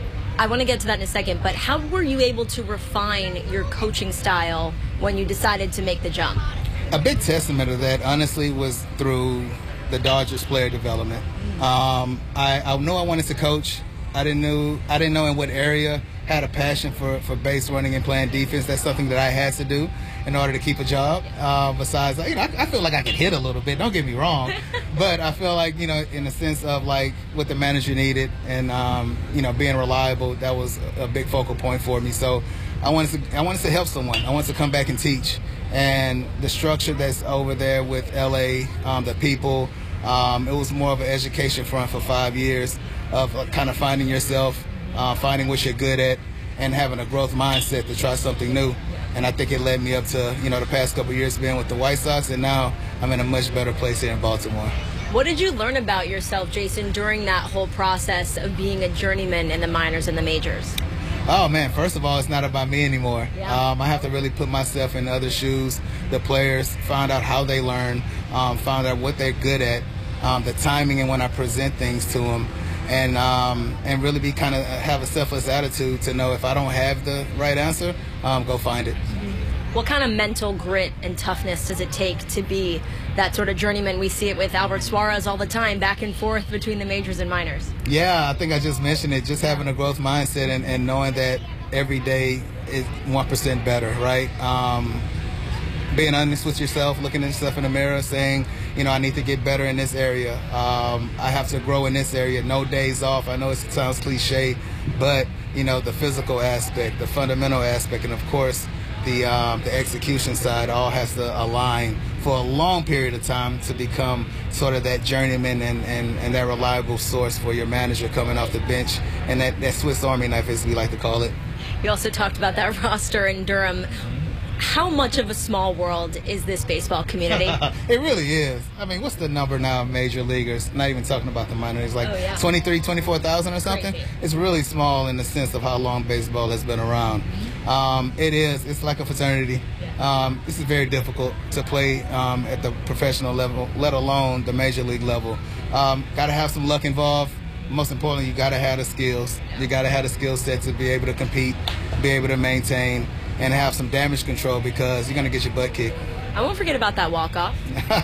Speaker 4: I want to get to that in a second, but how were you able to refine your coaching style when you decided to make the jump?
Speaker 26: A big testament of that, honestly, was through the Dodgers player development. Um, I, I knew I wanted to coach. I didn't know I didn't know in what area. Had a passion for, for base running and playing defense. That's something that I had to do in order to keep a job. Uh, besides, you know, I, I feel like I can hit a little bit. Don't get me wrong, but I feel like, you know, in the sense of like what the manager needed and um, you know, being reliable, that was a big focal point for me. So I wanted to I wanted to help someone. I wanted to come back and teach. And the structure that's over there with L A, um, the people, um, it was more of an education front for five years of uh, kind of finding yourself. Uh, finding what you're good at and having a growth mindset to try something new. And I think it led me up to, you know, the past couple of years being with the White Sox, and now I'm in a much better place here in Baltimore.
Speaker 4: What did you learn about yourself, Jason, during that whole process of being a journeyman in the minors and the majors?
Speaker 26: Oh, man, first of all, it's not about me anymore.
Speaker 4: Yeah.
Speaker 26: Um, I have to really put myself in other shoes, the players, find out how they learn, um, find out what they're good at, um, the timing and when I present things to them. And um, and really be kind of have a selfless attitude to know if I don't have the right answer, um, go find it.
Speaker 4: What kind of mental grit and toughness does it take to be that sort of journeyman? We see it with Albert Suarez all the time, back and forth between the majors and minors.
Speaker 26: Yeah, I think I just mentioned it, just having a growth mindset and, and knowing that every day is one percent better, right? Um, being honest with yourself, looking at yourself in the mirror, saying, you know, I need to get better in this area. Um, I have to grow in this area. No days off. I know it sounds cliche, but, you know, the physical aspect, the fundamental aspect, and, of course, the um, the execution side all has to align for a long period of time to become sort of that journeyman and, and, and that reliable source for your manager coming off the bench and that, that Swiss Army knife, as we like to call it.
Speaker 4: We also talked about that roster in Durham. How much of a small world is this baseball community?
Speaker 26: It really is. I mean, what's the number now of major leaguers? Not even talking about the minors, like
Speaker 4: oh, yeah.
Speaker 26: twenty-three, twenty-four thousand or something.
Speaker 4: Crazy.
Speaker 26: It's really small in the sense of how long baseball has been around. Mm-hmm. Um, it is. It's like a fraternity. Yeah. Um, this is very difficult to play um, at the professional level, let alone the major league level. Um, got to have some luck involved. Most importantly, you got to have the skills. You got to have the skill set to be able to compete, be able to maintain, and have some damage control because you're going to get your butt kicked.
Speaker 4: I won't forget about that walk-off.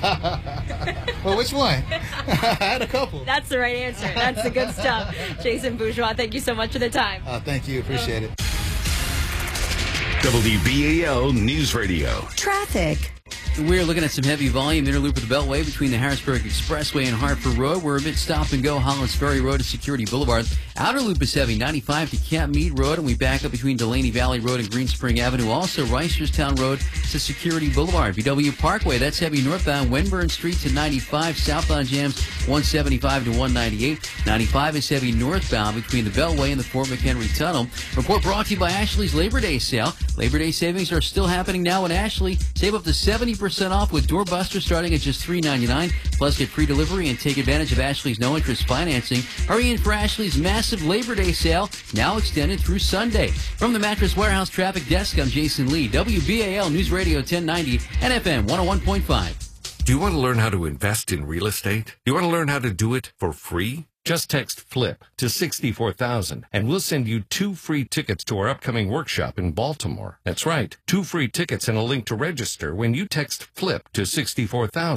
Speaker 26: Well, which one? I had a couple.
Speaker 4: That's the right answer. That's the good stuff. Jason Bourgeois, thank you so much for the time.
Speaker 26: Uh, thank you. Appreciate it.
Speaker 3: W B A L News Radio.
Speaker 1: Traffic.
Speaker 6: We're looking at some heavy volume inner loop of the Beltway between the Harrisburg Expressway and Hartford Road. We're a bit stop and go Hollands Ferry Road to Security Boulevard. Outer loop is heavy, ninety-five to Camp Meade Road, and we back up between Delaney Valley Road and Green Spring Avenue. Also, Reisterstown Road to Security Boulevard. V W Parkway, that's heavy northbound Wenburn Street to ninety-five. Southbound jams one seventy-five to one ninety-eight. ninety-five is heavy northbound between the Beltway and the Fort McHenry Tunnel. Report brought to you by Ashley's Labor Day sale. Labor Day savings are still happening now in Ashley. Save up to seventy percent off with Doorbuster starting at just three ninety-nine. Plus, get free delivery and take advantage of Ashley's no-interest financing. Hurry in for Ashley's massive Labor Day sale, now extended through Sunday. From the Mattress Warehouse Traffic Desk, I'm Jason Lee, W B A L News Radio ten ninety and F M one oh one point five.
Speaker 16: Do you want to learn how to invest in real estate? Do you want to learn how to do it for free? Just text FLIP to sixty-four thousand and we'll send you two free tickets to our upcoming workshop in Baltimore. That's right, two free tickets and a link to register when you text FLIP to sixty-four thousand.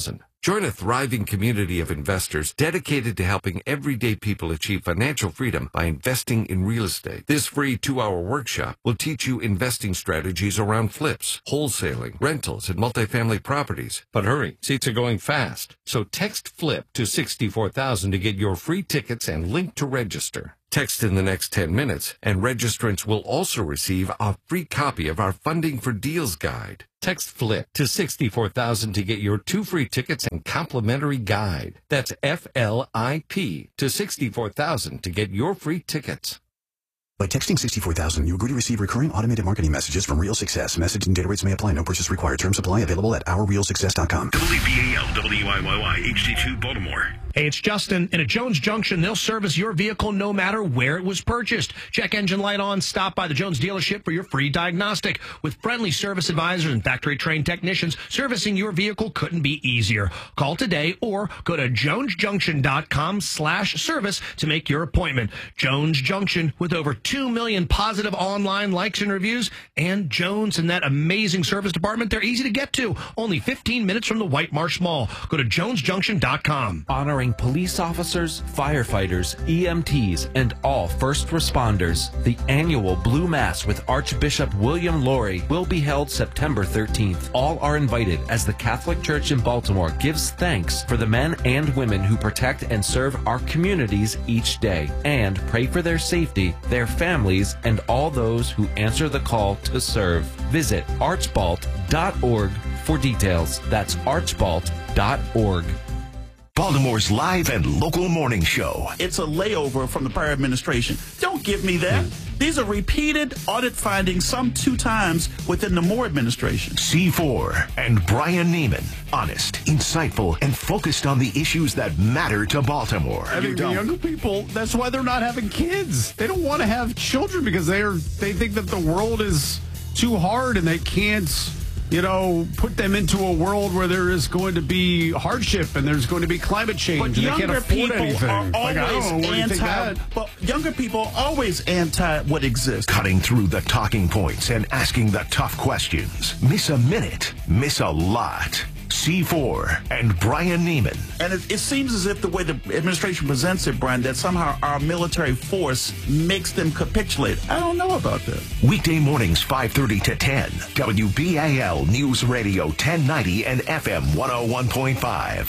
Speaker 16: Join a thriving community of investors dedicated to helping everyday people achieve financial freedom by investing in real estate. This free two-hour workshop will teach you investing strategies around flips, wholesaling, rentals, and multifamily properties. But hurry, seats are going fast. So text FLIP to sixty-four thousand to get your free tickets and link to register. Text in the next ten minutes, and registrants will also receive a free copy of our Funding for Deals guide. Text FLIP to sixty-four thousand to get your two free tickets and complimentary guide. That's F L I P to sixty-four thousand to get your free tickets.
Speaker 17: By texting sixty-four thousand, you agree to receive recurring automated marketing messages from Real Success. Message and data rates may apply. No purchase required. Terms apply. Available at our real success dot com.
Speaker 3: W B A L, W I Y Y, H D two, Baltimore.
Speaker 18: Hey, it's Justin. And at Jones Junction, they'll service your vehicle no matter where it was purchased. Check engine light on. Stop by the Jones dealership for your free diagnostic. With friendly service advisors and factory-trained technicians, servicing your vehicle couldn't be easier. Call today or go to jones junction dot com slash service to make your appointment. Jones Junction, with over two million positive online likes and reviews. And Jones and that amazing service department, they're easy to get to. Only fifteen minutes from the White Marsh Mall. Go to jones junction dot com.
Speaker 19: Honoring police officers, firefighters, E M Ts, and all first responders, the annual Blue Mass with Archbishop William Laurie will be held September thirteenth. All are invited as the Catholic Church in Baltimore gives thanks for the men and women who protect and serve our communities each day, and pray for their safety, their families, and all those who answer the call to serve. Visit archbalt dot org for details. That's archbalt dot org.
Speaker 3: Baltimore's live and local morning show.
Speaker 15: It's a layover from the prior administration. Don't give me that. These are repeated audit findings, some two times within the Moore administration.
Speaker 3: C four and Brian Neiman. Honest, insightful, and focused on the issues that matter to Baltimore.
Speaker 25: I think the younger people, that's why they're not having kids. They don't want to have children because they are they think that the world is too hard and they can't, you know, put them into a world where there is going to be hardship and there's going to be climate change
Speaker 15: But
Speaker 25: and they can't
Speaker 15: younger
Speaker 25: afford
Speaker 15: people
Speaker 25: anything.
Speaker 15: are
Speaker 25: Like, I
Speaker 15: always
Speaker 25: don't know, what do you think
Speaker 15: anti.
Speaker 25: that?
Speaker 15: But younger people are always anti what exists.
Speaker 3: Cutting through the talking points and asking the tough questions. Miss a minute, miss a lot. C four and Brian Neiman.
Speaker 15: And it, it seems as if the way the administration presents it, Brian, that somehow our military force makes them capitulate. I don't know about that.
Speaker 3: Weekday mornings five thirty to ten. W B A L News Radio ten ninety and F M one oh one point five.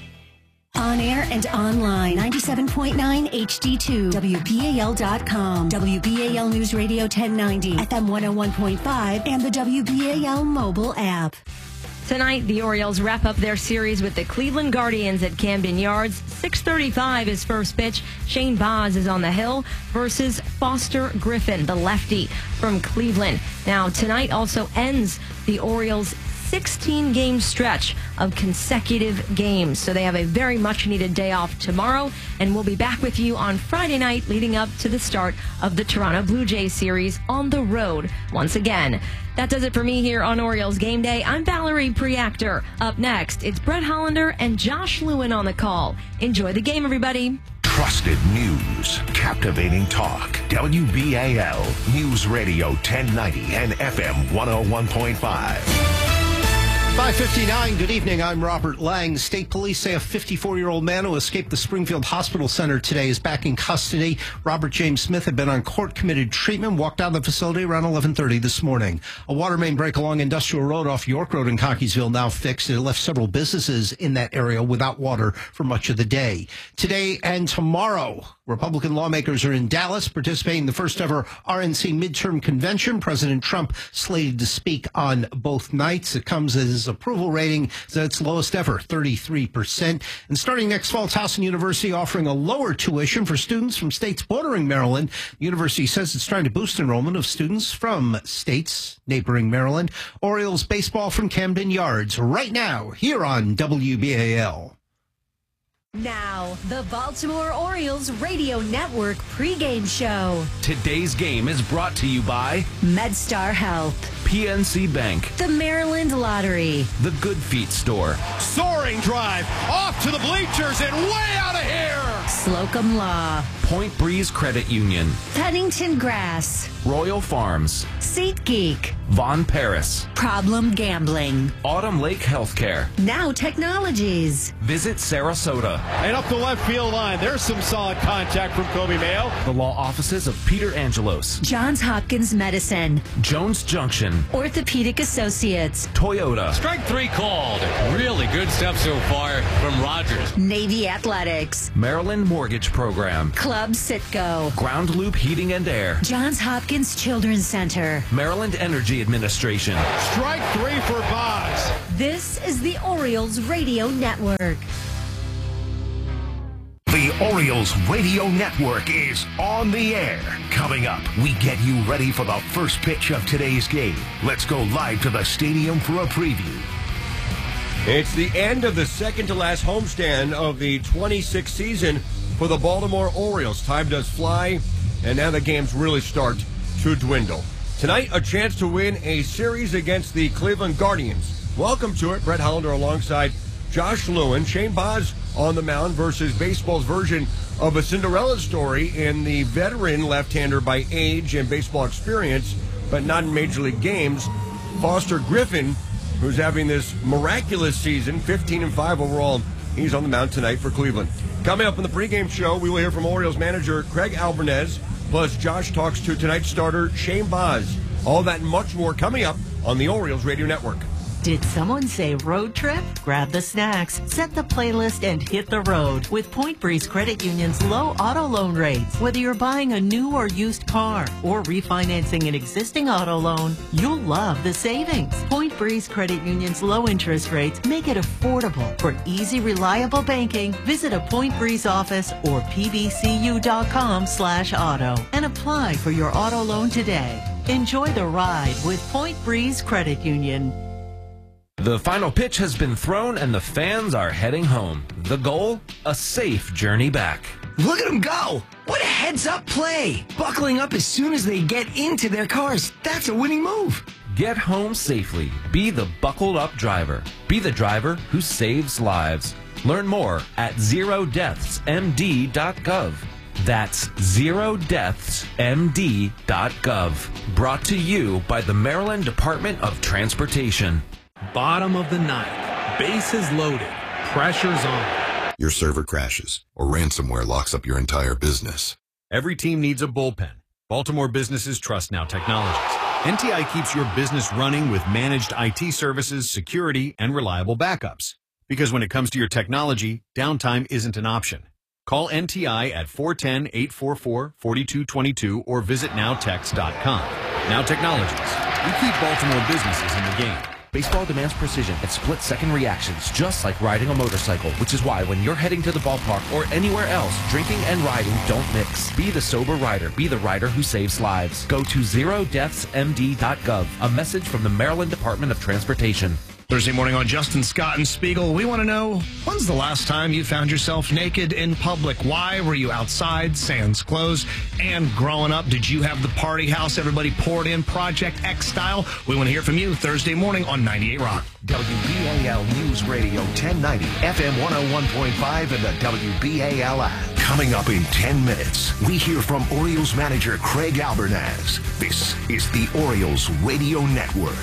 Speaker 1: On air and online, ninety-seven point nine H D two, W B A L dot com, W B A L News Radio ten ninety, F M one oh one point five, and the W B A L mobile app.
Speaker 4: Tonight, the Orioles wrap up their series with the Cleveland Guardians at Camden Yards. six thirty-five is first pitch. Shane Baz is on the hill versus Foster Griffin, the lefty from Cleveland. Now, tonight also ends the Orioles' sixteen-game stretch of consecutive games. So they have a very much-needed day off tomorrow, and we'll be back with you on Friday night leading up to the start of the Toronto Blue Jays series on the road once again. That does it for me here on Orioles Game Day. I'm Valerie Preactor. Up next, it's Brett Hollander and Josh Lewin on the call. Enjoy the game, everybody.
Speaker 3: Trusted news, captivating talk. W B A L News Radio ten ninety and F M one oh one point five.
Speaker 12: five fifty-nine, good evening. I'm Robert Lang. State police say a fifty-four-year-old man who escaped the Springfield Hospital Center today is back in custody. Robert James Smith had been on court-committed treatment, walked out of the facility around eleven thirty this morning. A water main break along Industrial Road off York Road in Cockeysville now fixed. It left several businesses in that area without water for much of the day. Today and tomorrow, Republican lawmakers are in Dallas participating in the first ever R N C midterm convention. President Trump slated to speak on both nights. It comes as his approval rating is at its lowest ever, thirty-three percent. And starting next fall, Towson University offering a lower tuition for students from states bordering Maryland. The university says it's trying to boost enrollment of students from states neighboring Maryland. Orioles baseball from Camden Yards right now here on W B A L.
Speaker 1: Now, the Baltimore Orioles Radio Network pregame show.
Speaker 20: Today's game is brought to you by
Speaker 1: MedStar Health,
Speaker 20: P N C Bank,
Speaker 1: the Maryland Lottery,
Speaker 20: the Good Feet Store.
Speaker 18: Soaring drive off to the bleachers and way out of here.
Speaker 1: Slocum Law.
Speaker 19: Point Breeze Credit Union,
Speaker 1: Pennington Grass,
Speaker 19: Royal Farms,
Speaker 1: SeatGeek,
Speaker 19: Von Paris,
Speaker 1: Problem Gambling,
Speaker 19: Autumn Lake Healthcare,
Speaker 1: Now Technologies.
Speaker 19: Visit Sarasota.
Speaker 2: And up the left field line, there's some solid contact from Kobe Mayo.
Speaker 19: The law offices of Peter Angelos,
Speaker 1: Johns Hopkins Medicine,
Speaker 19: Jones Junction,
Speaker 1: Orthopedic Associates,
Speaker 19: Toyota.
Speaker 7: Strike three called. Really good stuff so far from Rogers.
Speaker 1: Navy Athletics,
Speaker 19: Maryland Mortgage Program,
Speaker 1: Club Citgo,
Speaker 19: Ground Loop Heating and Air,
Speaker 1: Johns Hopkins Children's Center,
Speaker 19: Maryland Energy Administration.
Speaker 2: Strike three for Boz.
Speaker 1: This is the Orioles Radio Network.
Speaker 3: The Orioles Radio Network is on the air. Coming up, we get you ready for the first pitch of today's game. Let's go live to the stadium for a preview.
Speaker 5: It's the end of the second-to-last homestand of the twenty-sixth season for the Baltimore Orioles. Time does fly, and now the games really start to dwindle. Tonight, a chance to win a series against the Cleveland Guardians. Welcome to it. Brett Hollander alongside Josh Lewin. Shane Baz on the mound versus baseball's version of a Cinderella story in the veteran left-hander by age and baseball experience, but not in Major League games, Foster Griffin, who's having this miraculous season, fifteen and five overall. He's on the mound tonight for Cleveland. Coming up in the pregame show, we will hear from Orioles manager Craig Albernez, plus Josh talks to tonight's starter Shane Baz. All that and much more coming up on the Orioles Radio Network.
Speaker 11: Did someone say road trip? Grab the snacks, set the playlist, and hit the road with Point Breeze Credit Union's low auto loan rates. Whether you're buying a new or used car or refinancing an existing auto loan, you'll love the savings. Point Breeze Credit Union's low interest rates make it affordable. For easy, reliable banking, visit a Point Breeze office or pbcu.com slash auto and apply for your auto loan today. Enjoy the ride with Point Breeze Credit Union.
Speaker 19: The final pitch has been thrown and the fans are heading home. The goal? A safe journey back.
Speaker 21: Look at them go! What a heads-up play! Buckling up as soon as they get into their cars. That's a winning move.
Speaker 19: Get home safely. Be the buckled-up driver. Be the driver who saves lives. Learn more at zero deaths m d dot gov. That's zero deaths m d dot gov. Brought to you by the Maryland Department of Transportation.
Speaker 22: Bottom of the ninth. Bases loaded. Pressure's on.
Speaker 23: Your server crashes or ransomware locks up your entire business.
Speaker 24: Every team needs a bullpen. Baltimore businesses trust Now Technologies. N T I keeps your business running with managed I T services, security, and reliable backups. Because when it comes to your technology, downtime isn't an option. Call N T I at four one zero, eight four four, four two two two or visit now tex dot com. Now Technologies. We keep Baltimore businesses in the game.
Speaker 19: Baseball demands precision and split-second reactions, just like riding a motorcycle, which is why when you're heading to the ballpark or anywhere else, drinking and riding don't mix. Be the sober rider. Be the rider who saves lives. Go to zero deaths m d dot gov. A message from the Maryland Department of Transportation.
Speaker 18: Thursday morning on Justin Scott and Spiegel, we want to know, when's the last time you found yourself naked in public? Why were you outside, sans clothes? And growing up, did you have the party house everybody poured in Project X style? We want to hear from you Thursday morning on ninety-eight Rock.
Speaker 3: W B A L News Radio ten ninety, F M one oh one point five, and the W B A L app. Coming up in ten minutes, we hear from Orioles manager Craig Albernez. This is the Orioles Radio Network.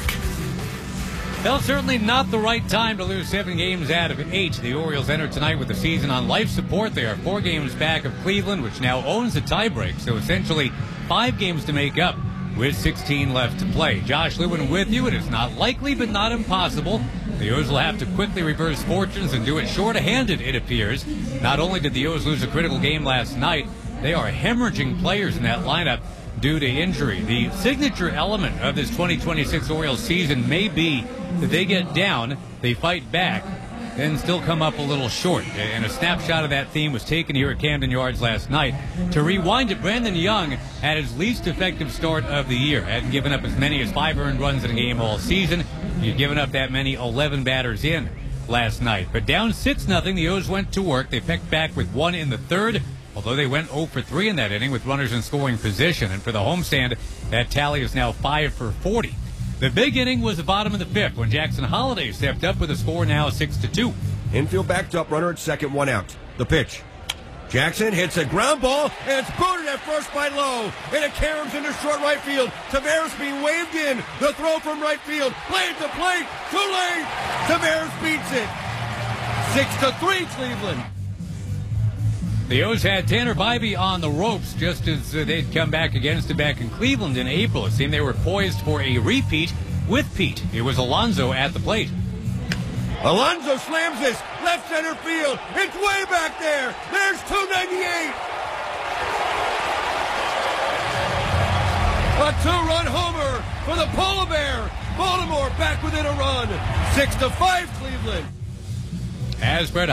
Speaker 7: Well, certainly not the right time to lose seven games out of eight. The Orioles enter tonight with the season on life support. They are four games back of Cleveland, which now owns the tiebreak. So essentially five games to make up with sixteen left to play. Josh Lewin with you. It is not likely, but not impossible. The O's will have to quickly reverse fortunes and do it short-handed, it appears. Not only did the O's lose a critical game last night, they are hemorrhaging players in that lineup due to injury. The signature element of this twenty twenty-six Orioles season may be that they get down, they fight back, then still come up a little short. And a snapshot of that theme was taken here at Camden Yards last night. To rewind it, Brandon Young had his least effective start of the year. Hadn't given up as many as five earned runs in a game all season. He'd given up that many eleven batters in last night. But down six nothing, the O's went to work. They picked back with one in the third, although they went oh for three in that inning with runners in scoring position. And for the homestand, that tally is now five for forty. The big inning was the bottom of the fifth when Jackson Holliday stepped up with a score now six to two.
Speaker 5: Infield backed up, runner at second, one out. The pitch. Jackson hits a ground ball, and it's booted at first by Lowe. And it caroms into short right field. Taveras being waved in. The throw from right field. Play at the plate. Too late. Taveras beats it. Six to three, Cleveland.
Speaker 7: The O's had Tanner Bybee on the ropes just as uh, they'd come back against him back in Cleveland in April. It seemed they were poised for a repeat with Pete. It was Alonso at the plate.
Speaker 5: Alonso slams this left center field. It's way back there. There's two ninety-eight. A two-run homer for the Polar Bear. Baltimore back within a run. Six to five, Cleveland.
Speaker 7: As Brett